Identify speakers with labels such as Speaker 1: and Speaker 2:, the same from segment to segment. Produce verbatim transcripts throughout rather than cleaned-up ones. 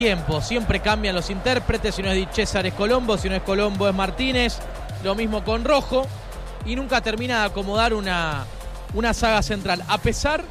Speaker 1: tiempo, siempre cambian los intérpretes, si no es Di César es Colombo, si no es Colombo es Martínez, lo mismo con Rojo, y nunca termina de acomodar una, una saga central, a pesar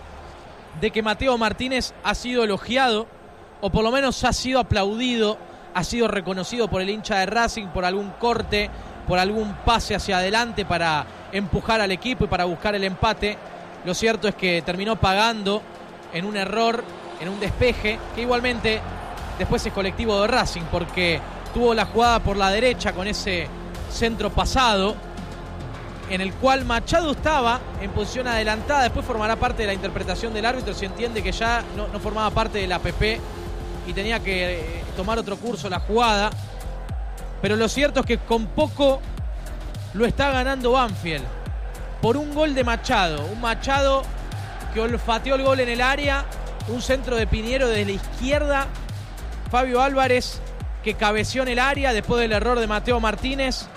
Speaker 1: de que Mateo Martínez ha sido elogiado, o por lo menos ha sido aplaudido, ha sido reconocido por el hincha de Racing, por algún corte, por algún pase hacia adelante para empujar al equipo y para buscar el empate. Lo cierto es que terminó pagando en un error, en un despeje, que igualmente después es colectivo de Racing, porque tuvo la jugada por la derecha con ese centro pasado, en el cual Machado estaba en posición adelantada. Después formará parte de la interpretación del árbitro, si entiende que ya no, no formaba parte de la P P y tenía que eh, tomar otro curso la jugada. Pero lo cierto es que con poco lo está ganando Banfield, por un gol de Machado, un Machado que olfateó el gol en el área, un centro de Piñero desde la izquierda, Fabio Álvarez que cabeció en el área después del error de Mateo Martínez,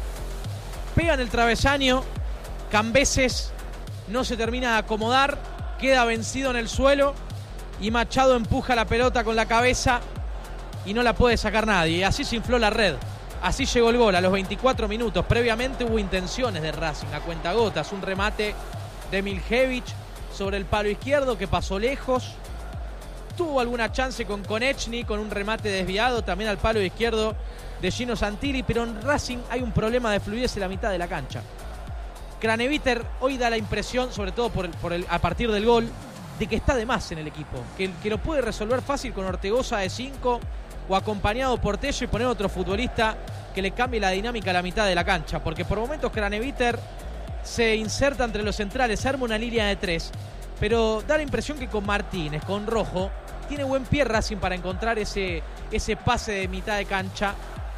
Speaker 1: pega en el travesaño, Cambeses no se termina de acomodar, queda vencido en el suelo y Machado empuja la pelota con la cabeza y no la puede sacar nadie, y así se infló la red. Así llegó el gol a los veinticuatro minutos. Previamente hubo intenciones de Racing a cuentagotas, un remate de Miljevic sobre el palo izquierdo que pasó lejos. Tuvo alguna chance con Konechny, con un remate desviado también al palo izquierdo de Gino Santilli, pero en Racing hay un problema de fluidez en la mitad de la cancha. Craneviter hoy da la impresión, sobre todo por el, por el, a partir del gol, de que está de más en el equipo, que, que lo puede resolver fácil con Ortegoza de cinco o acompañado por Tello y poner otro futbolista que le cambie la dinámica a la mitad de la cancha, porque por momentos Craneviter se inserta entre los centrales, se arma una línea de tres, pero da la impresión que con Martínez, con Rojo, tiene buen pie Racing para encontrar ese, ese pase de mitad de cancha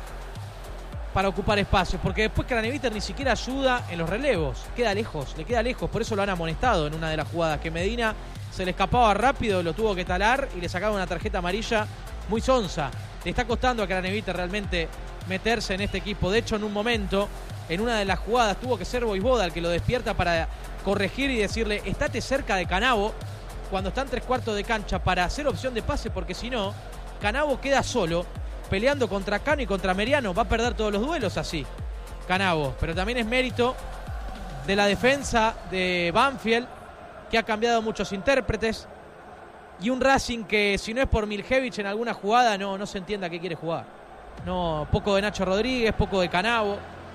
Speaker 1: para ocupar espacios, porque después Craneviter ni siquiera ayuda en los relevos, queda lejos, le queda lejos, por eso lo han amonestado en una de las jugadas, que Medina se le escapaba rápido, lo tuvo que talar y le sacaron una tarjeta amarilla muy sonsa. Le está costando a Craneviter realmente meterse en este equipo. De hecho, en un momento, en una de las jugadas, tuvo que ser Voivoda el que lo despierta para corregir y decirle, estate cerca de Canavo cuando está en tres cuartos de cancha para hacer opción de pase, porque si no, Canavo queda solo peleando contra Cano y contra Meriano. Va a perder todos los duelos así, Canavo. Pero también es mérito de la defensa de Banfield, que ha cambiado muchos intérpretes, y un Racing que, si no es por Miljevic en alguna jugada, no, no se entiende a qué quiere jugar. No, poco de Nacho Rodríguez, poco de Canavo.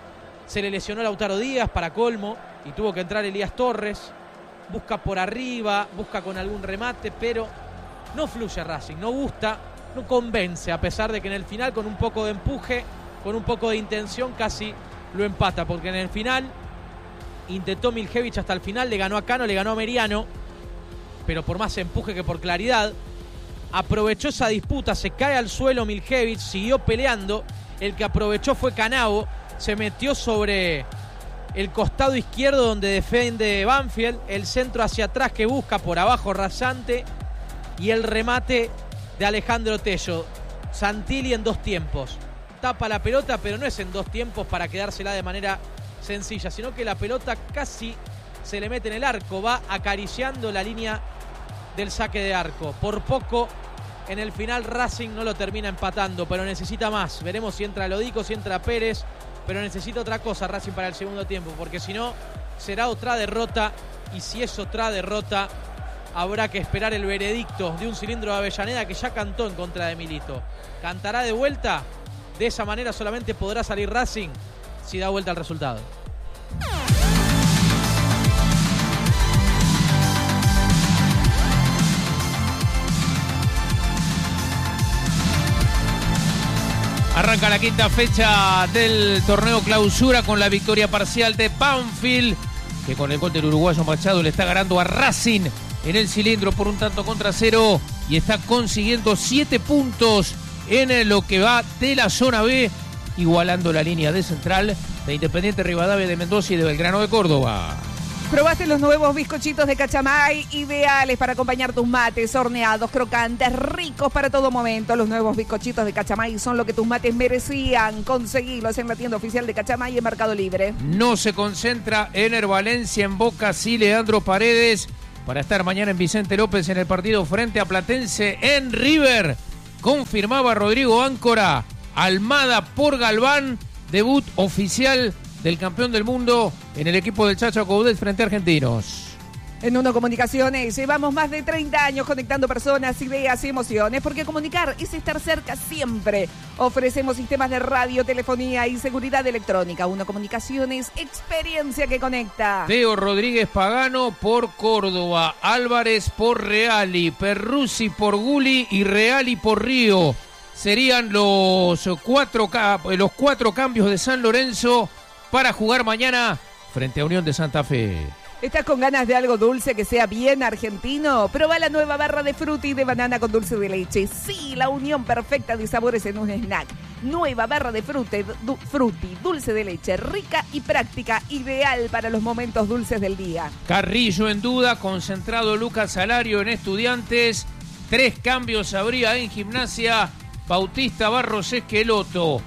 Speaker 1: Se le lesionó Lautaro Díaz para colmo y tuvo que entrar Elías Torres. Busca por arriba, busca con algún remate, pero no fluye Racing, no gusta, no convence, a pesar de que en el final, con un poco de empuje, con un poco de intención, casi lo empata, porque en el final intentó Miljevic hasta el final, le ganó a Cano, le ganó a Meriano, pero por más empuje que por claridad. Aprovechó esa disputa, se cae al suelo Miljevic, siguió peleando, el que aprovechó fue Canavo, se metió sobre el costado izquierdo donde defiende Banfield, el centro hacia atrás que busca por abajo rasante, y el remate de Alejandro Tello. Santilli en dos tiempos, tapa la pelota, pero no es en dos tiempos para quedársela de manera sencilla, sino que la pelota casi se le mete en el arco, va acariciando la línea del saque de arco. Por poco en el final Racing no lo termina empatando, pero necesita más. Veremos si entra Lodico, si entra Pérez, pero necesita otra cosa Racing para el segundo tiempo, porque si no será otra derrota, y si es otra derrota habrá que esperar el veredicto de un Cilindro de Avellaneda que ya cantó en contra de Milito. ¿Cantará de vuelta? De esa manera solamente podrá salir Racing si da vuelta al resultado.
Speaker 2: Arranca la quinta fecha del torneo clausura con la victoria parcial de Banfield, que con el gol del uruguayo Machado le está ganando a Racing en el Cilindro por un tanto contra cero y está consiguiendo siete puntos en lo que va de la zona B, igualando la línea de Central, de Independiente Rivadavia, de Mendoza y de Belgrano de Córdoba.
Speaker 3: ¿Probaste los nuevos bizcochitos de Cachamay? Ideales para acompañar tus mates, horneados, crocantes, ricos para todo momento. Los nuevos bizcochitos de Cachamay son lo que tus mates merecían. Conseguilos en la tienda oficial de Cachamay y en Mercado Libre.
Speaker 2: No se concentra Ener Valencia, en Boca sí Leandro Paredes, para estar mañana en Vicente López en el partido frente a Platense en River. confirmaba Rodrigo Áncora, Almada por Galván, debut oficial del campeón del mundo en el equipo del Chacho Coudet frente a Argentinos.
Speaker 3: En Uno Comunicaciones llevamos más de treinta años conectando personas, ideas y emociones, porque comunicar es estar cerca siempre. Ofrecemos sistemas de radio, telefonía y seguridad electrónica. Uno Comunicaciones, experiencia que conecta.
Speaker 2: Teo Rodríguez Pagano por Córdoba, Álvarez por Reali, Perruzzi por Guli y Reali por Río. Serían los cuatro, los cuatro cambios de San Lorenzo para jugar mañana frente a Unión de Santa Fe.
Speaker 3: ¿Estás con ganas de algo dulce que sea bien argentino? Proba la nueva barra de frutti de banana con dulce de leche. Sí, la unión perfecta de sabores en un snack. Nueva barra de frutti, du, frutti, dulce de leche, rica y práctica, ideal para los momentos dulces del día.
Speaker 2: Carrillo en duda, concentrado Lucas Salario en Estudiantes. Tres cambios habría en Gimnasia. Bautista Barros Esqueloto,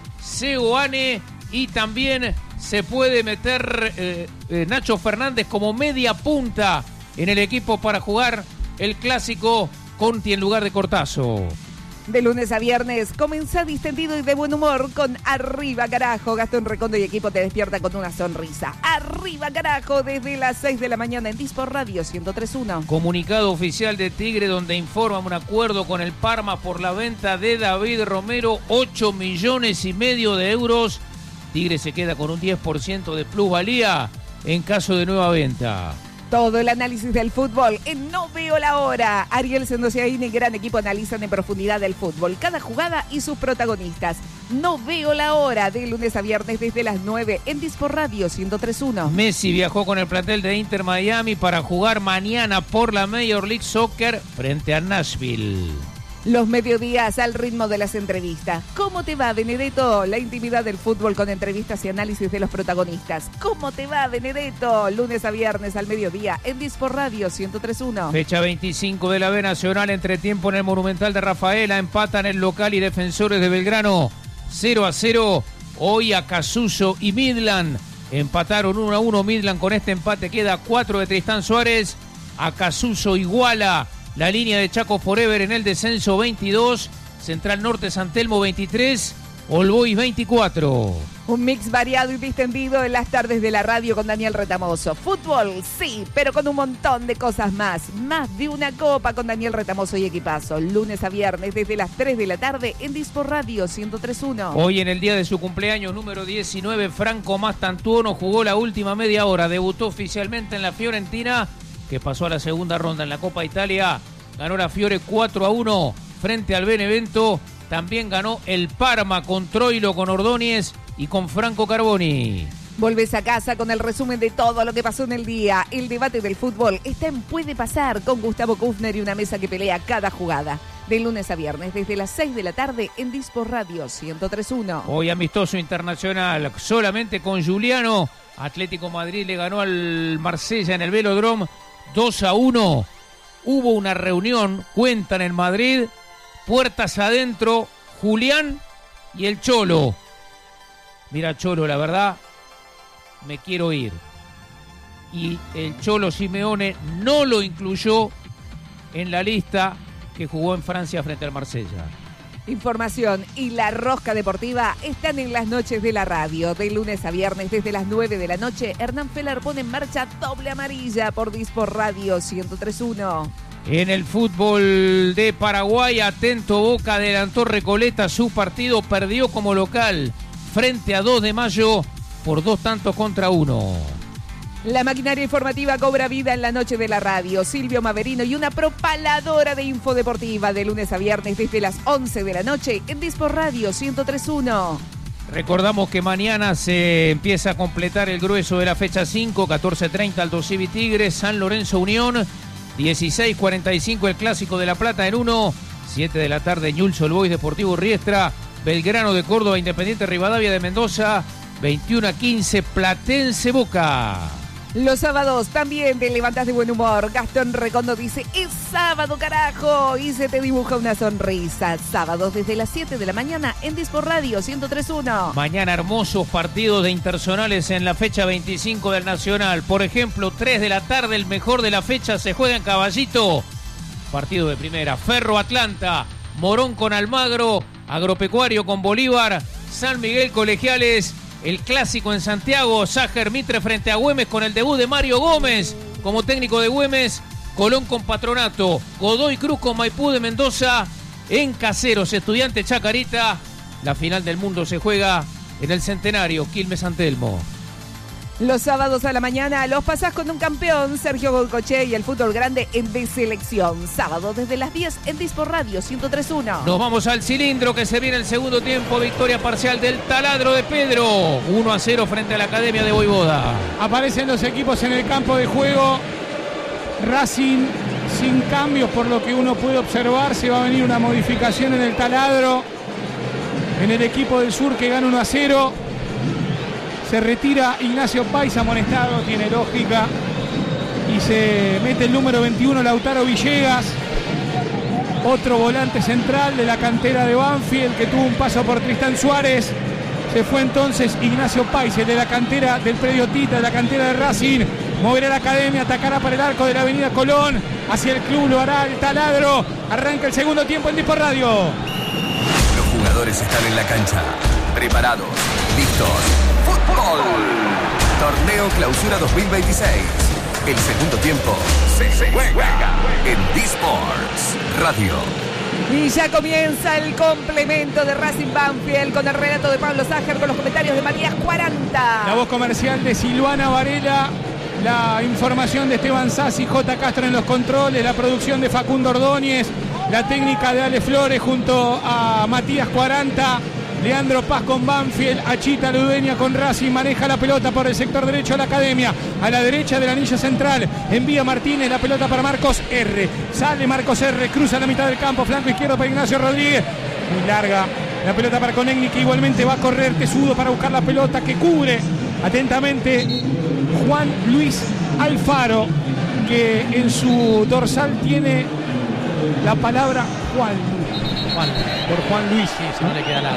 Speaker 2: Seoane y también se puede meter eh, eh, Nacho Fernández como media punta en el equipo para jugar el clásico Conti en lugar de Cortazo.
Speaker 3: De lunes a viernes, comenzá distendido y de buen humor con Arriba Carajo. Gastón Recondo y equipo te despierta con una sonrisa. Arriba Carajo, desde las seis de la mañana en Dispor Radio ciento tres punto uno.
Speaker 2: Comunicado oficial de Tigre donde informa un acuerdo con el Parma por la venta de David Romero, ocho millones y medio de euros. Tigre se queda con un diez por ciento de plusvalía en caso de nueva venta.
Speaker 3: Todo el análisis del fútbol en No Veo la Hora. Ariel Sendociaín y gran equipo analizan en profundidad el fútbol, cada jugada y sus protagonistas. No Veo la Hora, de lunes a viernes desde las nueve en Dispor Radio ciento tres punto uno.
Speaker 2: Messi viajó con el plantel de Inter Miami para jugar mañana por la Major League Soccer frente a Nashville.
Speaker 3: Los mediodías al ritmo de las entrevistas. ¿Cómo te va, Benedetto? La intimidad del fútbol con entrevistas y análisis de los protagonistas. ¿Cómo te va, Benedetto? Lunes a viernes al mediodía en Dispor Radio ciento tres punto uno.
Speaker 2: Fecha veinticinco de la B Nacional, entretiempo en el Monumental de Rafaela. Empatan el local y Defensores de Belgrano cero a cero. Hoy Acasuso y Midland empataron uno a uno. Midland con este empate queda cuatro de Tristán Suárez. Acasuso iguala la línea de Chaco Forever en el descenso veintidós, Central Norte San Telmo veintitrés, All Boys veinticuatro.
Speaker 3: Un mix variado y distendido en las tardes de la radio con Daniel Retamoso. Fútbol, sí, pero con un montón de cosas más. Más de una copa con Daniel Retamoso y equipazo. Lunes a viernes desde las tres de la tarde en Dispor Radio ciento tres punto uno.
Speaker 2: Hoy en el día de su cumpleaños número diecinueve, Franco Mastantuono jugó la última media hora. Debutó oficialmente en la Fiorentina, que pasó a la segunda ronda en la Copa Italia. Ganó la Fiore cuatro a uno frente al Benevento. También ganó el Parma con Troilo, con Ordóñez y con Franco Carboni.
Speaker 3: Volvés a casa con el resumen de todo lo que pasó en el día. El debate del fútbol está en Puede Pasar con Gustavo Kufner y una mesa que pelea cada jugada. De lunes a viernes desde las seis de la tarde en Dispor Radio ciento tres punto uno.
Speaker 2: Hoy amistoso internacional solamente con Juliano. Atlético Madrid le ganó al Marsella en el Velodrome dos a uno. Hubo una reunión, cuentan en Madrid, puertas adentro, Julián y el Cholo. Mira, Cholo, la verdad, me quiero ir. Y el Cholo Simeone no lo incluyó en la lista que jugó en Francia frente al Marsella.
Speaker 3: Información y la rosca deportiva están en las noches de la radio. De lunes a viernes desde las nueve de la noche, Hernán Feller pone en marcha Doble Amarilla por Dispor Radio ciento tres punto uno.
Speaker 2: En el fútbol de Paraguay, atento Boca, adelantó Recoleta su partido, perdió como local frente a dos de mayo por dos tantos contra uno.
Speaker 3: La maquinaria informativa cobra vida en la noche de la radio. Silvio Maverino y una propaladora de info deportiva de lunes a viernes desde las once de la noche en Dispor Radio ciento tres punto uno.
Speaker 2: Recordamos que mañana se empieza a completar el grueso de la fecha cinco, catorce treinta Aldo Civi Tigres, San Lorenzo Unión, dieciséis cuarenta y cinco el Clásico de La Plata en uno, siete de la tarde Ñulso All Boys Deportivo Riestra, Belgrano de Córdoba Independiente Rivadavia de Mendoza, veintiuno a quince Platense Boca.
Speaker 3: Los sábados también te levantas de buen humor. Gastón Recondo dice, es sábado, carajo, y se te dibuja una sonrisa. Sábados desde las siete de la mañana en Dispor Radio ciento tres punto uno.
Speaker 2: Mañana hermosos partidos de interzonales en la fecha veinticinco del Nacional. Por ejemplo, tres de la tarde, el mejor de la fecha se juega en Caballito. Partido de primera, Ferro Atlanta, Morón con Almagro, Agropecuario con Bolívar, San Miguel Colegiales, el clásico en Santiago, Ságer Mitre frente a Güemes con el debut de Mario Gómez como técnico de Güemes, Colón con Patronato, Godoy Cruz con Maipú de Mendoza, en Caseros, Estudiante Chacarita. La final del mundo se juega en el Centenario, Quilmes San Telmo.
Speaker 3: Los sábados a la mañana los pasás con un campeón, Sergio Goycochea, y el fútbol grande en De Selección. Sábado desde las diez en Dispor Radio ciento tres punto uno.
Speaker 2: Nos vamos al cilindro que se viene el segundo tiempo. Victoria parcial del Taladro de Pedro. uno a cero frente a la Academia de Voivoda.
Speaker 4: Aparecen los equipos en el campo de juego. Racing sin cambios por lo que uno puede observar. Se va a venir una modificación en el Taladro. En el equipo del sur que gana uno a cero. Se retira Ignacio Pais amonestado, tiene lógica. Y se mete el número veintiuno, Lautaro Villegas. Otro volante central de la cantera de Banfield que tuvo un paso por Tristán Suárez. Se fue entonces Ignacio Pais, el de la cantera del predio Tita, de la cantera de Racing. Moverá la Academia, atacará para el arco de la avenida Colón. Hacia el club lo hará el Taladro. Arranca el segundo tiempo en Dispor Radio.
Speaker 5: Los jugadores están en la cancha, preparados, listos. ¡Fútbol! Torneo Clausura dos mil veintiséis. El segundo tiempo se, se juega en D-Sports Radio.
Speaker 3: Y ya comienza el complemento de Racing Banfield con el relato de Pablo Ságer, con los comentarios de Matías cuarenta.
Speaker 4: La voz comercial de Silvana Varela, la información de Esteban Sassi, J. Castro en los controles, la producción de Facundo Ordóñez, la técnica de Ale Flores junto a Matías cuarenta. Leandro Paz con Banfield, Achita Ludeña con Racing, maneja la pelota por el sector derecho a la Academia, a la derecha del anillo central, envía Martínez, la pelota para Marcos R, sale Marcos R, cruza la mitad del campo, flanco izquierdo para Ignacio Rodríguez, muy larga, la pelota para Conegni que igualmente va a correr Tesudo para buscar la pelota que cubre atentamente Juan Luis Alfaro, que en su dorsal tiene la palabra Juan
Speaker 1: Juan.
Speaker 4: Por Juan Luis.
Speaker 1: Sí, eso no le queda largo.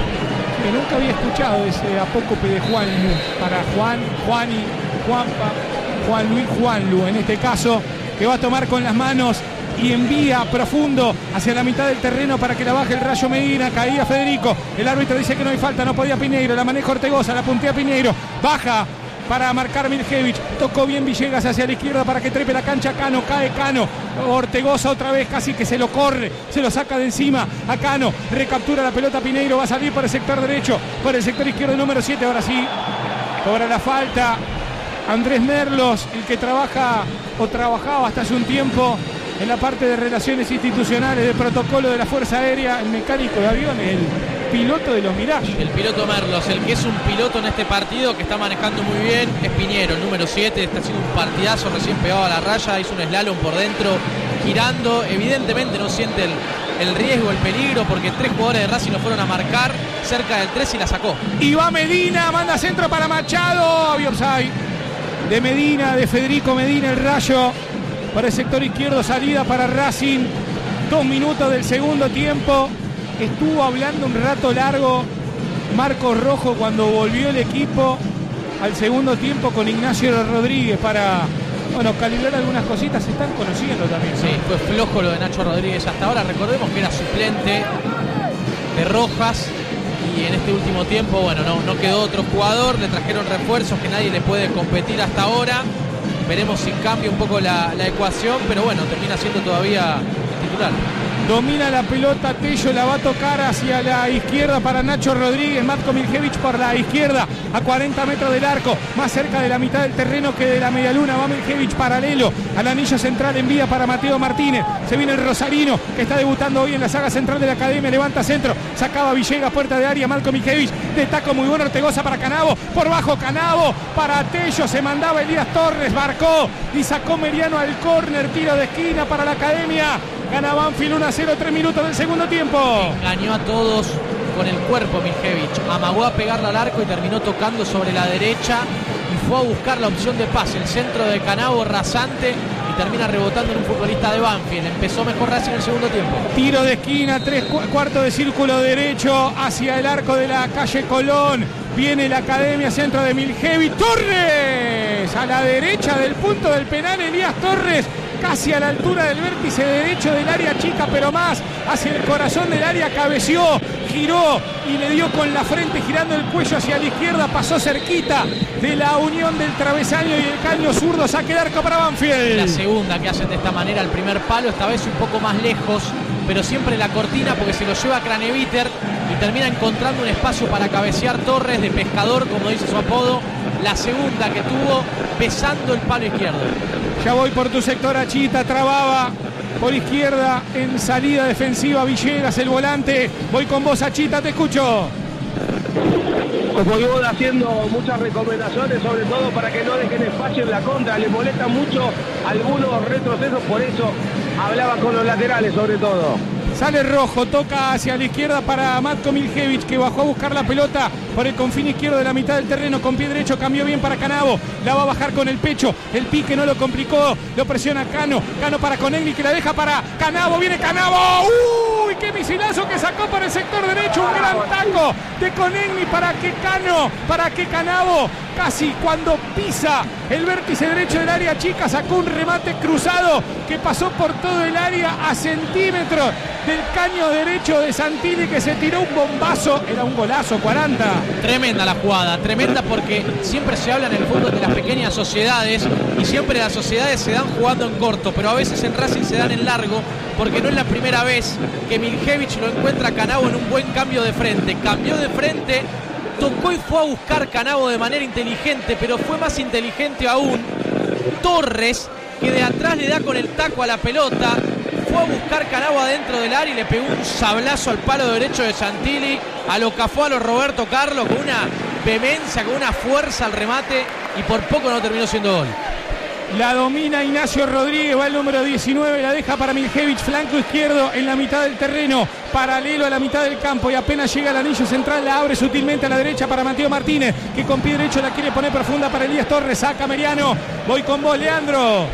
Speaker 4: Que nunca había escuchado ese apócope de Juan Lu. Para Juan, Juani, Juanpa, Juan Luis, Juan Lu. En este caso, que va a tomar con las manos y envía profundo hacia la mitad del terreno para que la baje el Rayo Medina. Caía Federico. El árbitro dice que no hay falta, no podía Piñeiro. La maneja Ortegoza, la puntea Piñeiro. Baja para marcar Miljevich, tocó bien Villegas hacia la izquierda para que trepe la cancha Cano, cae Cano, Ortegoza otra vez casi que se lo corre, se lo saca de encima a Cano, recaptura la pelota Piñeiro, va a salir por el sector derecho, por el sector izquierdo número siete, ahora sí, cobra la falta Andrés Merlos, el que trabaja o trabajaba hasta hace un tiempo en la parte de relaciones institucionales, de protocolo de la Fuerza Aérea, el mecánico de aviones, el piloto de los Mirage.
Speaker 1: El piloto Merlos, el que es un piloto en este partido que está manejando muy bien, es Piñero, el número siete, está haciendo un partidazo, recién pegado a la raya, hizo un slalom por dentro, girando, evidentemente no siente el, el riesgo, el peligro, porque tres jugadores de Racing lo fueron a marcar cerca del tres y la sacó.
Speaker 4: Y va Medina, manda centro para Machado, había offside de Medina, de Federico Medina, el Rayo, para el sector izquierdo, salida para Racing, dos minutos del segundo tiempo. Estuvo hablando un rato largo Marcos Rojo cuando volvió el equipo al segundo tiempo con Ignacio Rodríguez para, bueno, calibrar algunas cositas. Se están conociendo también, ¿no?
Speaker 1: Sí, fue flojo lo de Nacho Rodríguez hasta ahora. Recordemos que era suplente de Rojas y en este último tiempo, bueno, no, no quedó otro jugador. Le trajeron refuerzos que nadie le puede competir hasta ahora. Veremos si cambia un poco la, la ecuación, pero bueno, termina siendo todavía titular.
Speaker 4: Domina la pelota Tello, la va a tocar hacia la izquierda para Nacho Rodríguez. Matko Miljevich por la izquierda, a cuarenta metros del arco, más cerca de la mitad del terreno que de la medialuna. Va Miljevich paralelo al anillo central, envía para Mateo Martínez. Se viene el Rosarino, que está debutando hoy en la saga central de la Academia. Levanta centro, sacaba Villegas, puerta de área. Matko Miljevich, de taco muy bueno. Ortegoza para Canavo, por bajo Canavo, para Tello, se mandaba Elías Torres, marcó y sacó Meriano al córner. Tiro de esquina para la Academia. Gana Banfield uno a cero, tres minutos del segundo tiempo.
Speaker 1: Engañó a todos con el cuerpo Miljevich. Amagó a pegarla al arco y terminó tocando sobre la derecha y fue a buscar la opción de pase. El centro de Canavo rasante y termina rebotando en un futbolista de Banfield. Empezó mejor Racing en el segundo tiempo.
Speaker 4: Tiro de esquina, tres cu- cuartos de círculo derecho hacia el arco de la calle Colón. Viene la Academia, centro de Miljevich. Torres a la derecha del punto del penal. Elías Torres, casi a la altura del vértice derecho del área chica, pero más hacia el corazón del área, cabeció, giró y le dio con la frente girando el cuello hacia la izquierda, pasó cerquita de la unión del travesaño y el caño zurdo, saque de arco para Banfield.
Speaker 1: La segunda que hacen de esta manera, el primer palo, esta vez un poco más lejos, pero siempre la cortina porque se lo lleva Craneviter y termina encontrando un espacio para cabecear Torres, de pescador, como dice su apodo. La segunda que tuvo besando el palo izquierdo.
Speaker 4: Ya voy por tu sector, Achita, trababa por izquierda en salida defensiva Villegas, el volante. Voy con vos, Achita, te escucho.
Speaker 6: Pues voy haciendo muchas recomendaciones, sobre todo para que no dejen espacio en la contra. Les molesta mucho algunos retrocesos, por eso hablaba con los laterales sobre todo.
Speaker 4: Sale Rojo, toca hacia la izquierda para Matko Miljevic, que bajó a buscar la pelota por el confín izquierdo de la mitad del terreno, con pie derecho, cambió bien para Canavo, la va a bajar con el pecho, el pique no lo complicó, lo presiona Cano, Cano para Conegni, que la deja para Canavo, viene Canavo, uy, qué misilazo que sacó para el sector derecho, un gran taco de Conegni para que Cano, para que Canavo, casi cuando pisa el vértice derecho del área chica, sacó un remate cruzado que pasó por todo el área a centímetros del caño derecho de Santilli, que se tiró un bombazo, era un golazo, cuarenta.
Speaker 1: Tremenda la jugada, tremenda, porque siempre se habla en el fútbol de las pequeñas sociedades y siempre las sociedades se dan jugando en corto, pero a veces en Racing se dan en largo, porque no es la primera vez que Miljevic lo encuentra a Canavo en un buen cambio de frente. Cambió de frente, tocó y fue a buscar Canavo de manera inteligente, pero fue más inteligente aún Torres, que de atrás le da con el taco a la pelota. Fue a buscar Canavo adentro del área y le pegó un sablazo al palo derecho de Santilli, a lo cafó a lo Roberto Carlos, con una vehemencia, con una fuerza al remate, y por poco no terminó siendo gol.
Speaker 4: La domina Ignacio Rodríguez, va el número diecinueve, la deja para Miljevic, flanco izquierdo en la mitad del terreno, paralelo a la mitad del campo, y apenas llega al anillo central, la abre sutilmente a la derecha para Mateo Martínez, que con pie derecho la quiere poner profunda para Elías Torres, saca Meriano. Voy con vos, Leandro.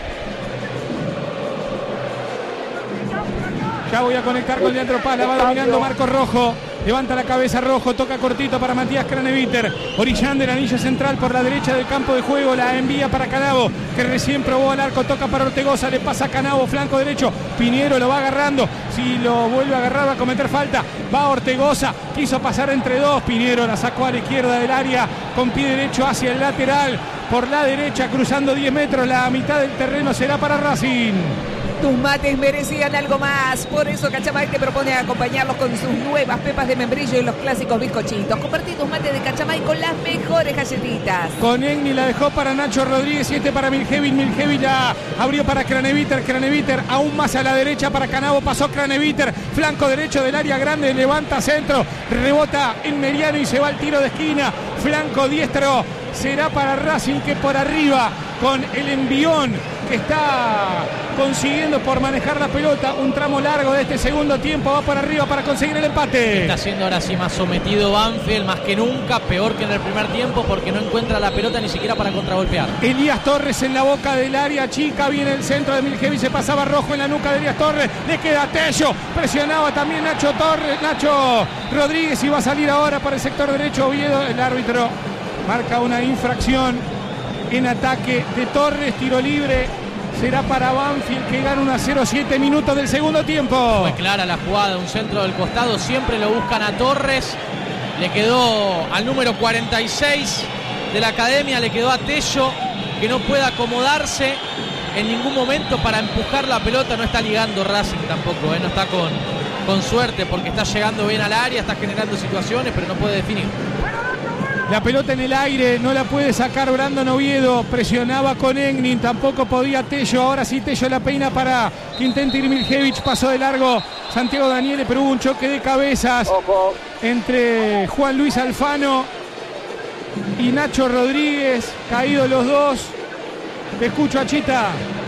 Speaker 4: Ya voy a conectar con Leandro Paz, la va dominando Marcos Rojo. Levanta la cabeza Rojo, toca cortito para Matías Craneviter. Orillán del anillo central por la derecha del campo de juego, la envía para Canavo, que recién probó al arco, toca para Ortegoza, le pasa a Canavo, flanco derecho. Piñero lo va agarrando, si lo vuelve a agarrar va a cometer falta. Va Ortegoza, quiso pasar entre dos, Piñero la sacó a la izquierda del área, con pie derecho hacia el lateral, por la derecha, cruzando diez metros, la mitad del terreno será para Racing.
Speaker 3: Tus mates merecían algo más, por eso Cachamay te propone acompañarlos con sus nuevas pepas de membrillo y los clásicos bizcochitos. Compartí tus mates de Cachamay con las mejores galletitas.
Speaker 4: Conegni la dejó para Nacho Rodríguez, siete para Miljevic, Miljevic la abrió para Craneviter, Craneviter aún más a la derecha para Canavo, pasó Craneviter, flanco derecho del área grande, levanta centro, rebota en Meriano y se va al tiro de esquina, flanco diestro, será para Racing, que por arriba con el envión que está consiguiendo por manejar la pelota, un tramo largo de este segundo tiempo, va para arriba para conseguir el empate.
Speaker 1: Está siendo ahora sí más sometido Banfield, más que nunca, peor que en el primer tiempo, porque no encuentra la pelota ni siquiera para contragolpear.
Speaker 4: Elías Torres en la boca del área chica, viene el centro de Miljevic, se pasaba Rojo en la nuca de Elías Torres, le queda Tello, presionaba también Nacho Torres, Nacho Rodríguez, y va a salir ahora para el sector derecho Oviedo. El árbitro marca una infracción en ataque de Torres, tiro libre, será para Banfield, que gana uno a cero, siete minutos del segundo tiempo.
Speaker 1: Fue clara la jugada, un centro del costado, siempre lo buscan a Torres, le quedó al número cuarenta y seis de la academia, le quedó a Tello, que no puede acomodarse en ningún momento para empujar la pelota. No está ligando Racing tampoco, ¿eh? No está con, con suerte, porque está llegando bien al área, está generando situaciones, pero no puede definir.
Speaker 4: La pelota en el aire, no la puede sacar Brandon Oviedo, presionaba con Engnin, tampoco podía Tello, ahora sí Tello la peina para que intente ir Miljevic, pasó de largo Santiago Daniele, pero hubo un choque de cabezas Ojo. entre Juan Luis Alfano y Nacho Rodríguez, caídos los dos. Te escucho, Achita.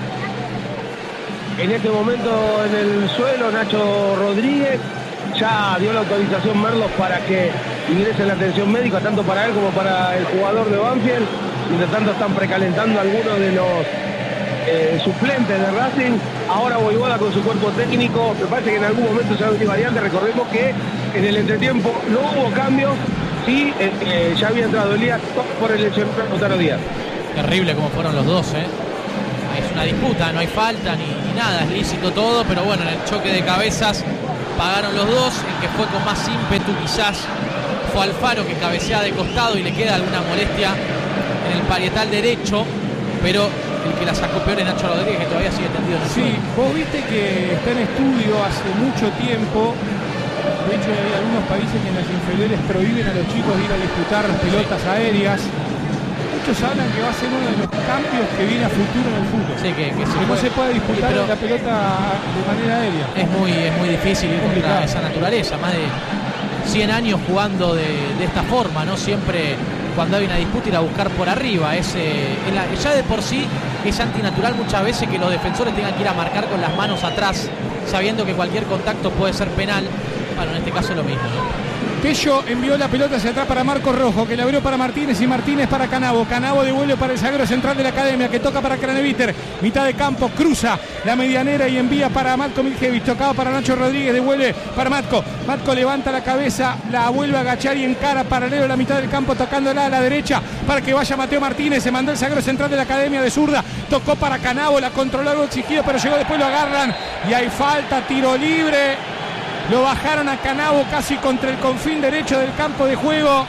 Speaker 6: En este momento en el suelo Nacho Rodríguez, ya dio la autorización Merlos para que ingrese la atención médica, tanto para él como para el jugador de Banfield. Mientras tanto están precalentando algunos de los eh, suplentes de Racing. Ahora Voivoda con su cuerpo técnico. Me parece que en algún momento se ha dado variante. Recordemos que en el entretiempo no hubo cambios. Sí, eh, eh, ya había entrado Elías por el lesionado Lautaro Díaz.
Speaker 1: Terrible como fueron los dos, ¿eh? Es una disputa, no hay falta ni, ni nada, es lícito todo, pero bueno, en el choque de cabezas pagaron los dos. El que fue con más ímpetu quizás fue Alfaro, que cabecea de costado y le queda alguna molestia en el parietal derecho, pero el que la sacó peor es Nacho Rodríguez, que todavía sigue tendido en el
Speaker 4: Sí,
Speaker 1: suelo.
Speaker 4: vos viste que está en estudio hace mucho tiempo. De hecho, hay algunos países que en las inferiores prohíben a los chicos de ir a disputar las pelotas aéreas. Muchos hablan que va a ser uno de los cambios que viene a futuro en el fútbol.
Speaker 1: Sí, que, que, se
Speaker 4: Que no
Speaker 1: puede-
Speaker 4: se puede disputar
Speaker 1: pero
Speaker 4: la pelota de manera aérea.
Speaker 1: es muy, es muy difícil ir contra
Speaker 4: Complicado.
Speaker 1: esa naturaleza. Más de cien años jugando de, de esta forma, ¿no? Siempre cuando hay una disputa ir a buscar por arriba. Es, eh, es la- ya de por sí es antinatural muchas veces que los defensores tengan que ir a marcar con las manos atrás, sabiendo que cualquier contacto puede ser penal. Bueno, en este caso es lo mismo, ¿no?
Speaker 4: Tello envió la pelota hacia atrás para Marco Rojo, que la abrió para Martínez y Martínez para Canavo. Canavo devuelve para el zaguero central de la academia, que toca para Craneviter. Mitad de campo, cruza la medianera y envía para Matko Miljevic. Tocado para Nacho Rodríguez, devuelve para Matko. Matko levanta la cabeza, la vuelve a agachar y encara paralelo a la mitad del campo, tocándola a la derecha para que vaya Mateo Martínez. Se mandó el zaguero central de la academia de zurda. Tocó para Canavo, la controló algo exigido, pero llegó después, lo agarran. Y hay falta, tiro libre. Lo bajaron a Canavo casi contra el confín derecho del campo de juego.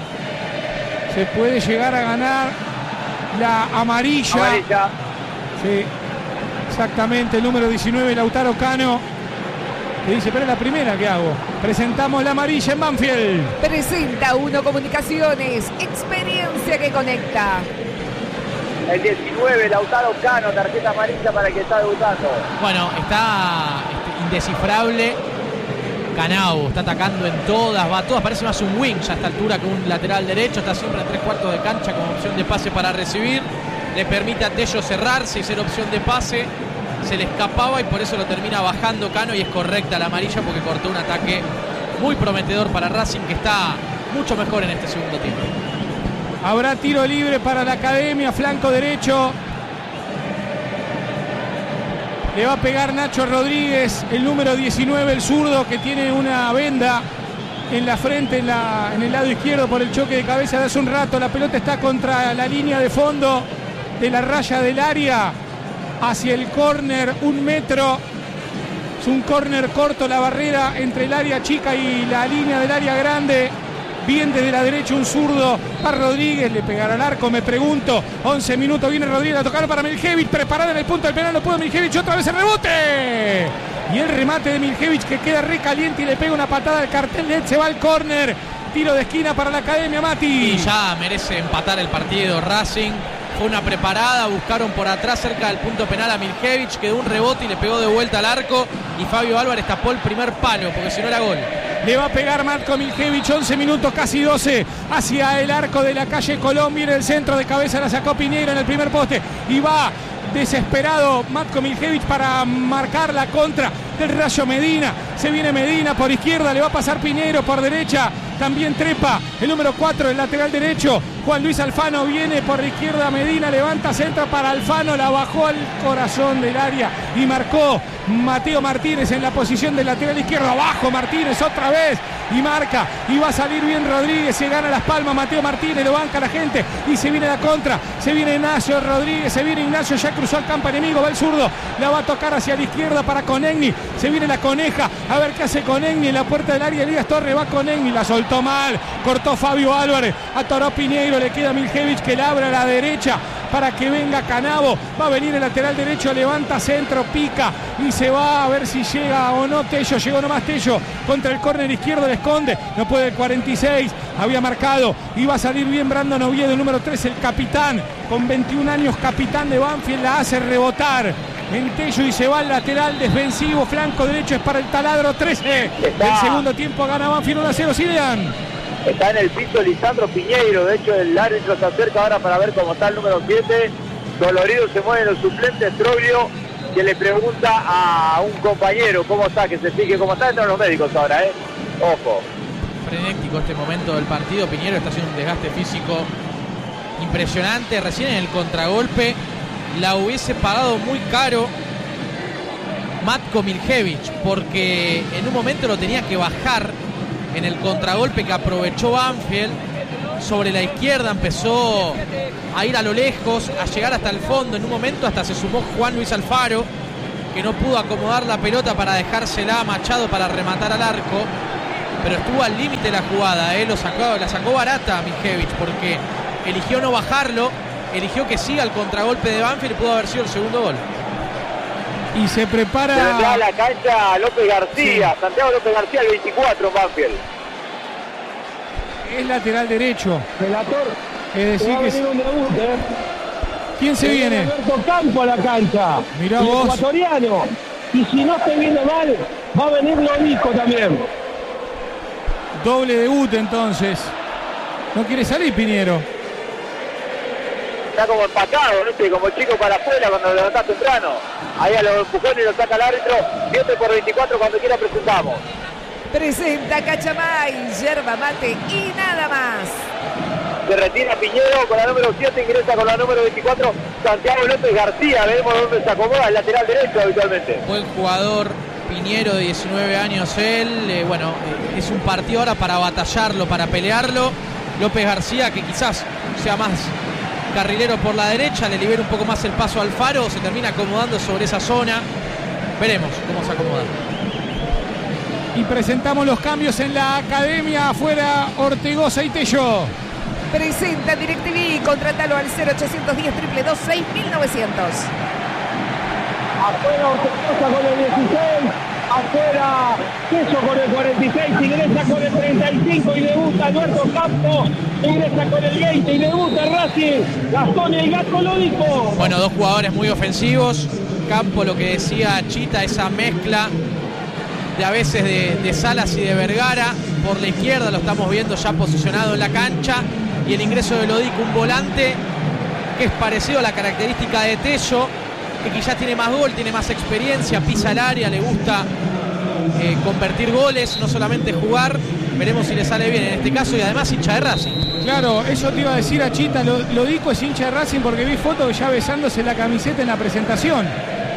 Speaker 4: Se puede llegar a ganar la amarilla.
Speaker 6: Amarilla.
Speaker 4: Sí, exactamente, el número diecinueve, Lautaro Cano, que dice, pero es la primera que hago. Presentamos la amarilla en Banfield.
Speaker 3: Presenta Uno Comunicaciones, experiencia que conecta.
Speaker 6: El diecinueve, Lautaro Cano, tarjeta amarilla para el que está debutando.
Speaker 1: Bueno, está este, indescifrable. Canavo está atacando en todas, va a todas, parece más un wing ya a esta altura que un lateral derecho, está siempre en tres cuartos de cancha como opción de pase para recibir, le permite a Tello cerrarse y ser opción de pase, se le escapaba y por eso lo termina bajando Cano y es correcta la amarilla porque cortó un ataque muy prometedor para Racing, que está mucho mejor en este segundo tiempo.
Speaker 4: Habrá tiro libre para la academia, flanco derecho. Le va a pegar Nacho Rodríguez, el número diecinueve, el zurdo, que tiene una venda en la frente, en, la, en el lado izquierdo por el choque de cabeza de hace un rato. La pelota está contra la línea de fondo de la raya del área, hacia el córner, un metro. Es un córner corto, la barrera entre el área chica y la línea del área grande. Bien desde la derecha un zurdo para Rodríguez, le pegará al arco, me pregunto. once minutos, viene Rodríguez a tocar para Miljevic, preparado en el punto del penal, no puede Miljevic, otra vez el rebote. Y el remate de Miljevic que queda recaliente y le pega una patada al cartel de él, se va al córner. Tiro de esquina para la academia, Mati.
Speaker 1: Y ya merece empatar el partido Racing. Fue una preparada, buscaron por atrás cerca del punto penal a Miljevic, quedó un rebote y le pegó de vuelta al arco. Y Fabio Álvarez tapó el primer palo, porque si no era gol.
Speaker 4: Le va a pegar Matko Miljevic, once minutos, casi doce, hacia el arco de la calle Colón. Viene el centro de cabeza, la sacó Piñeiro en el primer poste. Y va desesperado Matko Miljevic para marcar la contra del Rayo Medina. Se viene Medina por izquierda, le va a pasar Piñeiro por derecha. También trepa el número cuatro, el lateral derecho. Juan Luis Alfano viene por izquierda. Medina levanta, centra para Alfano. La bajó al corazón del área y marcó Mateo Martínez en la posición del lateral izquierdo. Abajo Martínez otra vez y marca. Y va a salir bien Rodríguez. Se gana las palmas Mateo Martínez. Lo banca la gente y se viene la contra. Se viene Ignacio Rodríguez. Se viene Ignacio. Ya cruzó el campo enemigo. Va el zurdo. La va a tocar hacia la izquierda para Conegni. Se viene la Coneja. A ver qué hace Conegni en la puerta del área. Elías Torres va Conegni. La soltó mal. Cortó Fabio Álvarez. Atoró Piñeiro. Le queda Miljevic que la abre a la derecha para que venga Canavo. Va a venir el lateral derecho. Levanta centro. Pica. Y se va a ver si llega o no Tello. Llegó nomás Tello. Contra el córner izquierdo le esconde. No puede el cuarenta y seis. Había marcado. Iba a salir bien Brandon Oviedo. El número tres. El capitán. Con veintiún años. Capitán de Banfield. La hace rebotar en Tello y se va al lateral defensivo, flanco derecho es para el taladro. Trece
Speaker 6: Está.
Speaker 4: el segundo tiempo, gana Banfield uno a cero. Silean.
Speaker 6: Está en el piso Lisandro Piñeiro. De hecho, el árbitro se acerca ahora para ver cómo está el número siete. Dolorido se mueven los suplentes. Troglio, que le pregunta a un compañero cómo está, que se fije cómo está. Entran los médicos ahora, ¿eh? Ojo.
Speaker 1: Frenético este momento del partido. Piñeiro está haciendo un desgaste físico impresionante. Recién en el contragolpe la hubiese pagado muy caro Matko Miljevic, porque en un momento lo tenía que bajar en el contragolpe que aprovechó Banfield. Sobre la izquierda empezó a ir a lo lejos, a llegar hasta el fondo. En un momento hasta se sumó Juan Luis Alfaro, que no pudo acomodar la pelota para dejársela a Machado para rematar al arco, pero estuvo al límite la jugada, ¿eh? Lo sacó, la sacó barata a Miljevic porque eligió no bajarlo, eligió que siga el contragolpe de Banfield y pudo haber sido el segundo gol.
Speaker 4: Y se prepara...
Speaker 7: Se vendrá a la cancha López García, sí. Santiago López García, el veinticuatro, Banfield.
Speaker 4: Es lateral derecho.
Speaker 6: Relator,
Speaker 4: Es decir que...
Speaker 6: un debut, ¿eh?
Speaker 4: ¿Quién se viene?
Speaker 6: Alberto Campo a la cancha.
Speaker 4: Mirá
Speaker 6: el
Speaker 4: vos.
Speaker 6: Ecuatoriano. Y si no estoy viendo mal, va a venir Lodico también.
Speaker 4: Doble debut entonces. No quiere salir Piñero.
Speaker 7: Está como empatado, ¿viste? Como chico para afuera cuando lo levantás temprano. Ahí a los empujones lo saca el árbitro. siete por veinticuatro, cuando quiera presentamos.
Speaker 3: Presenta Cachamay, yerba mate y nada más.
Speaker 7: Se retira Piñero con la número siete, ingresa con la número veinticuatro, Santiago López García. Veremos dónde se acomoda, el lateral derecho habitualmente.
Speaker 1: Buen jugador Piñero, de diecinueve años él. Eh, bueno, eh, es un partido ahora para batallarlo, para pelearlo. López García, que quizás sea más carrilero por la derecha, le libera un poco más el paso al Faro, se termina acomodando sobre esa zona. Veremos cómo se acomoda.
Speaker 4: Y presentamos los cambios en la academia. Afuera Ortegoza y Tello.
Speaker 3: Presenta DirecTV, contrátalo al cero ochocientos diez, triple dos, seis mil novecientos.
Speaker 6: Afuera Ortegoza con el dieciséis. Afuera Tello con el cuarenta y seis. Ingresa con el treinta y cinco y debuta Alberto Campo. Ingresa con el veinte y debuta Racing. Gastón y el Gato Lodico.
Speaker 1: Bueno, dos jugadores muy ofensivos. Campo, lo que decía Chita, esa mezcla de a veces de, de Salas y de Vergara. Por la izquierda lo estamos viendo ya posicionado en la cancha. Y el ingreso de Lodico, un volante que es parecido a la característica de Tello, que quizás tiene más gol, tiene más experiencia, pisa el área, le gusta eh, convertir goles, no solamente jugar. Veremos si le sale bien en este caso, y además hincha de Racing.
Speaker 4: Claro, eso te iba a decir a Chita. Lodico es hincha de Racing porque vi fotos ya besándose la camiseta en la presentación.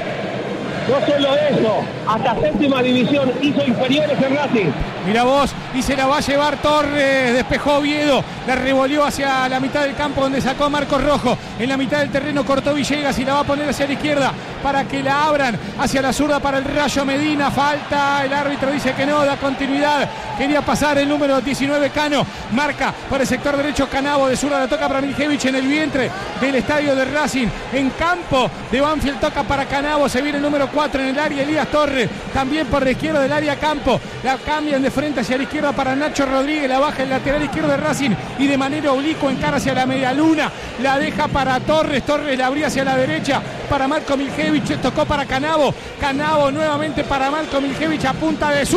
Speaker 6: No solo eso, hasta séptima división hizo inferiores en Racing.
Speaker 4: Mira vos, y se la va a llevar Torres, despejó Oviedo, la revolvió hacia la mitad del campo donde sacó a Marcos Rojo. En la mitad del terreno cortó Villegas y la va a poner hacia la izquierda para que la abran hacia la zurda para el Rayo Medina. Falta, el árbitro dice que no, da continuidad. Quería pasar el número diecinueve, Cano. Marca por el sector derecho Canavo, de zurda la toca para Miljevic en el vientre del estadio de Racing. En campo de Banfield toca para Canavo, se viene el número cuatro en el área, Elías Torres. También por la izquierda del área Campo. La cambian de frente hacia la izquierda para Nacho Rodríguez, la baja el lateral izquierdo de Racing y de manera oblicua encara hacia la media luna. La deja para Torres, Torres la abría hacia la derecha para Marco Miljevic, tocó para Canavo. Canavo nuevamente para Marco Miljevic a punta de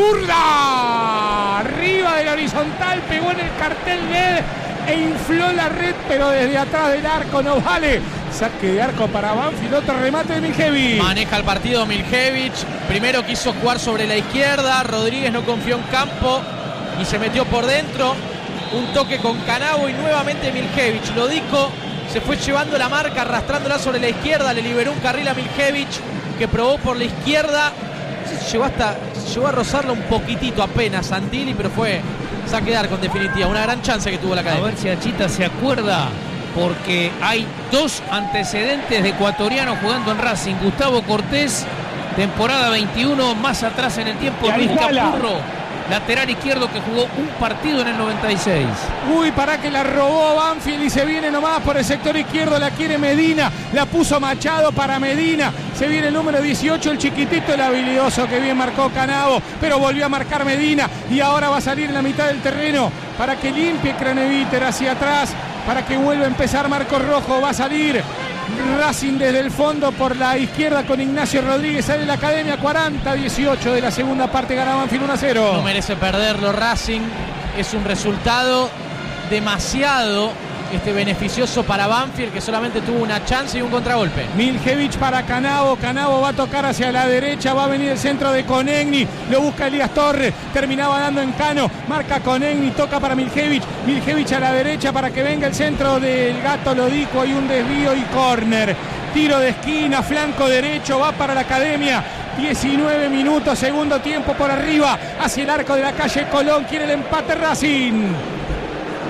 Speaker 4: zurda. Arriba del horizontal, pegó en el cartel L E D e infló la red, pero desde atrás del arco no vale. Saque de arco para Banfield, otro remate de Miljevic.
Speaker 1: Maneja el partido Miljevic. Primero quiso jugar sobre la izquierda. Rodríguez no confió en Campo y se metió por dentro. Un toque con Canavo y nuevamente Miljevic. Lodico se fue llevando la marca, arrastrándola sobre la izquierda. Le liberó un carril a Miljevic, que probó por la izquierda. Llegó hasta llegó a rozarla un poquitito apenas Santilli, pero fue saque de arco en definitiva. Una gran chance que tuvo la academia.
Speaker 2: A ver si Achita se acuerda, porque hay dos antecedentes de ecuatorianos jugando en Racing. Gustavo Cortés, temporada veintiuno, más atrás en el tiempo Luis Capurro, lateral izquierdo, que jugó un partido en el noventa y seis.
Speaker 4: Uy, para que la robó Banfield y se viene nomás por el sector izquierdo, la quiere Medina, la puso Machado para Medina, se viene el número dieciocho, el chiquitito, el habilidoso, que bien marcó Canavo, pero volvió a marcar Medina y ahora va a salir en la mitad del terreno para que limpie Craneviter hacia atrás, para que vuelva a empezar Marcos Rojo. Va a salir Racing desde el fondo por la izquierda con Ignacio Rodríguez. Sale la academia, cuarenta a dieciocho de la segunda parte, gana Banfield uno a cero.
Speaker 1: No merece perderlo Racing. Es un resultado demasiado este, beneficioso para Banfield, que solamente tuvo una chance y un contragolpe.
Speaker 4: Miljevic para Canavo. Canavo va a tocar hacia la derecha. Va a venir el centro de Conegni. Lo busca Elías Torres. Terminaba dando en Cano. Marca Conegni. Toca para Miljevic. Miljevic a la derecha para que venga el centro del Gato Lodico. Hay un desvío y córner. Tiro de esquina, flanco derecho. Va para la academia. diecinueve minutos, segundo tiempo por arriba. Hacia el arco de la calle Colón. Quiere el empate Racing.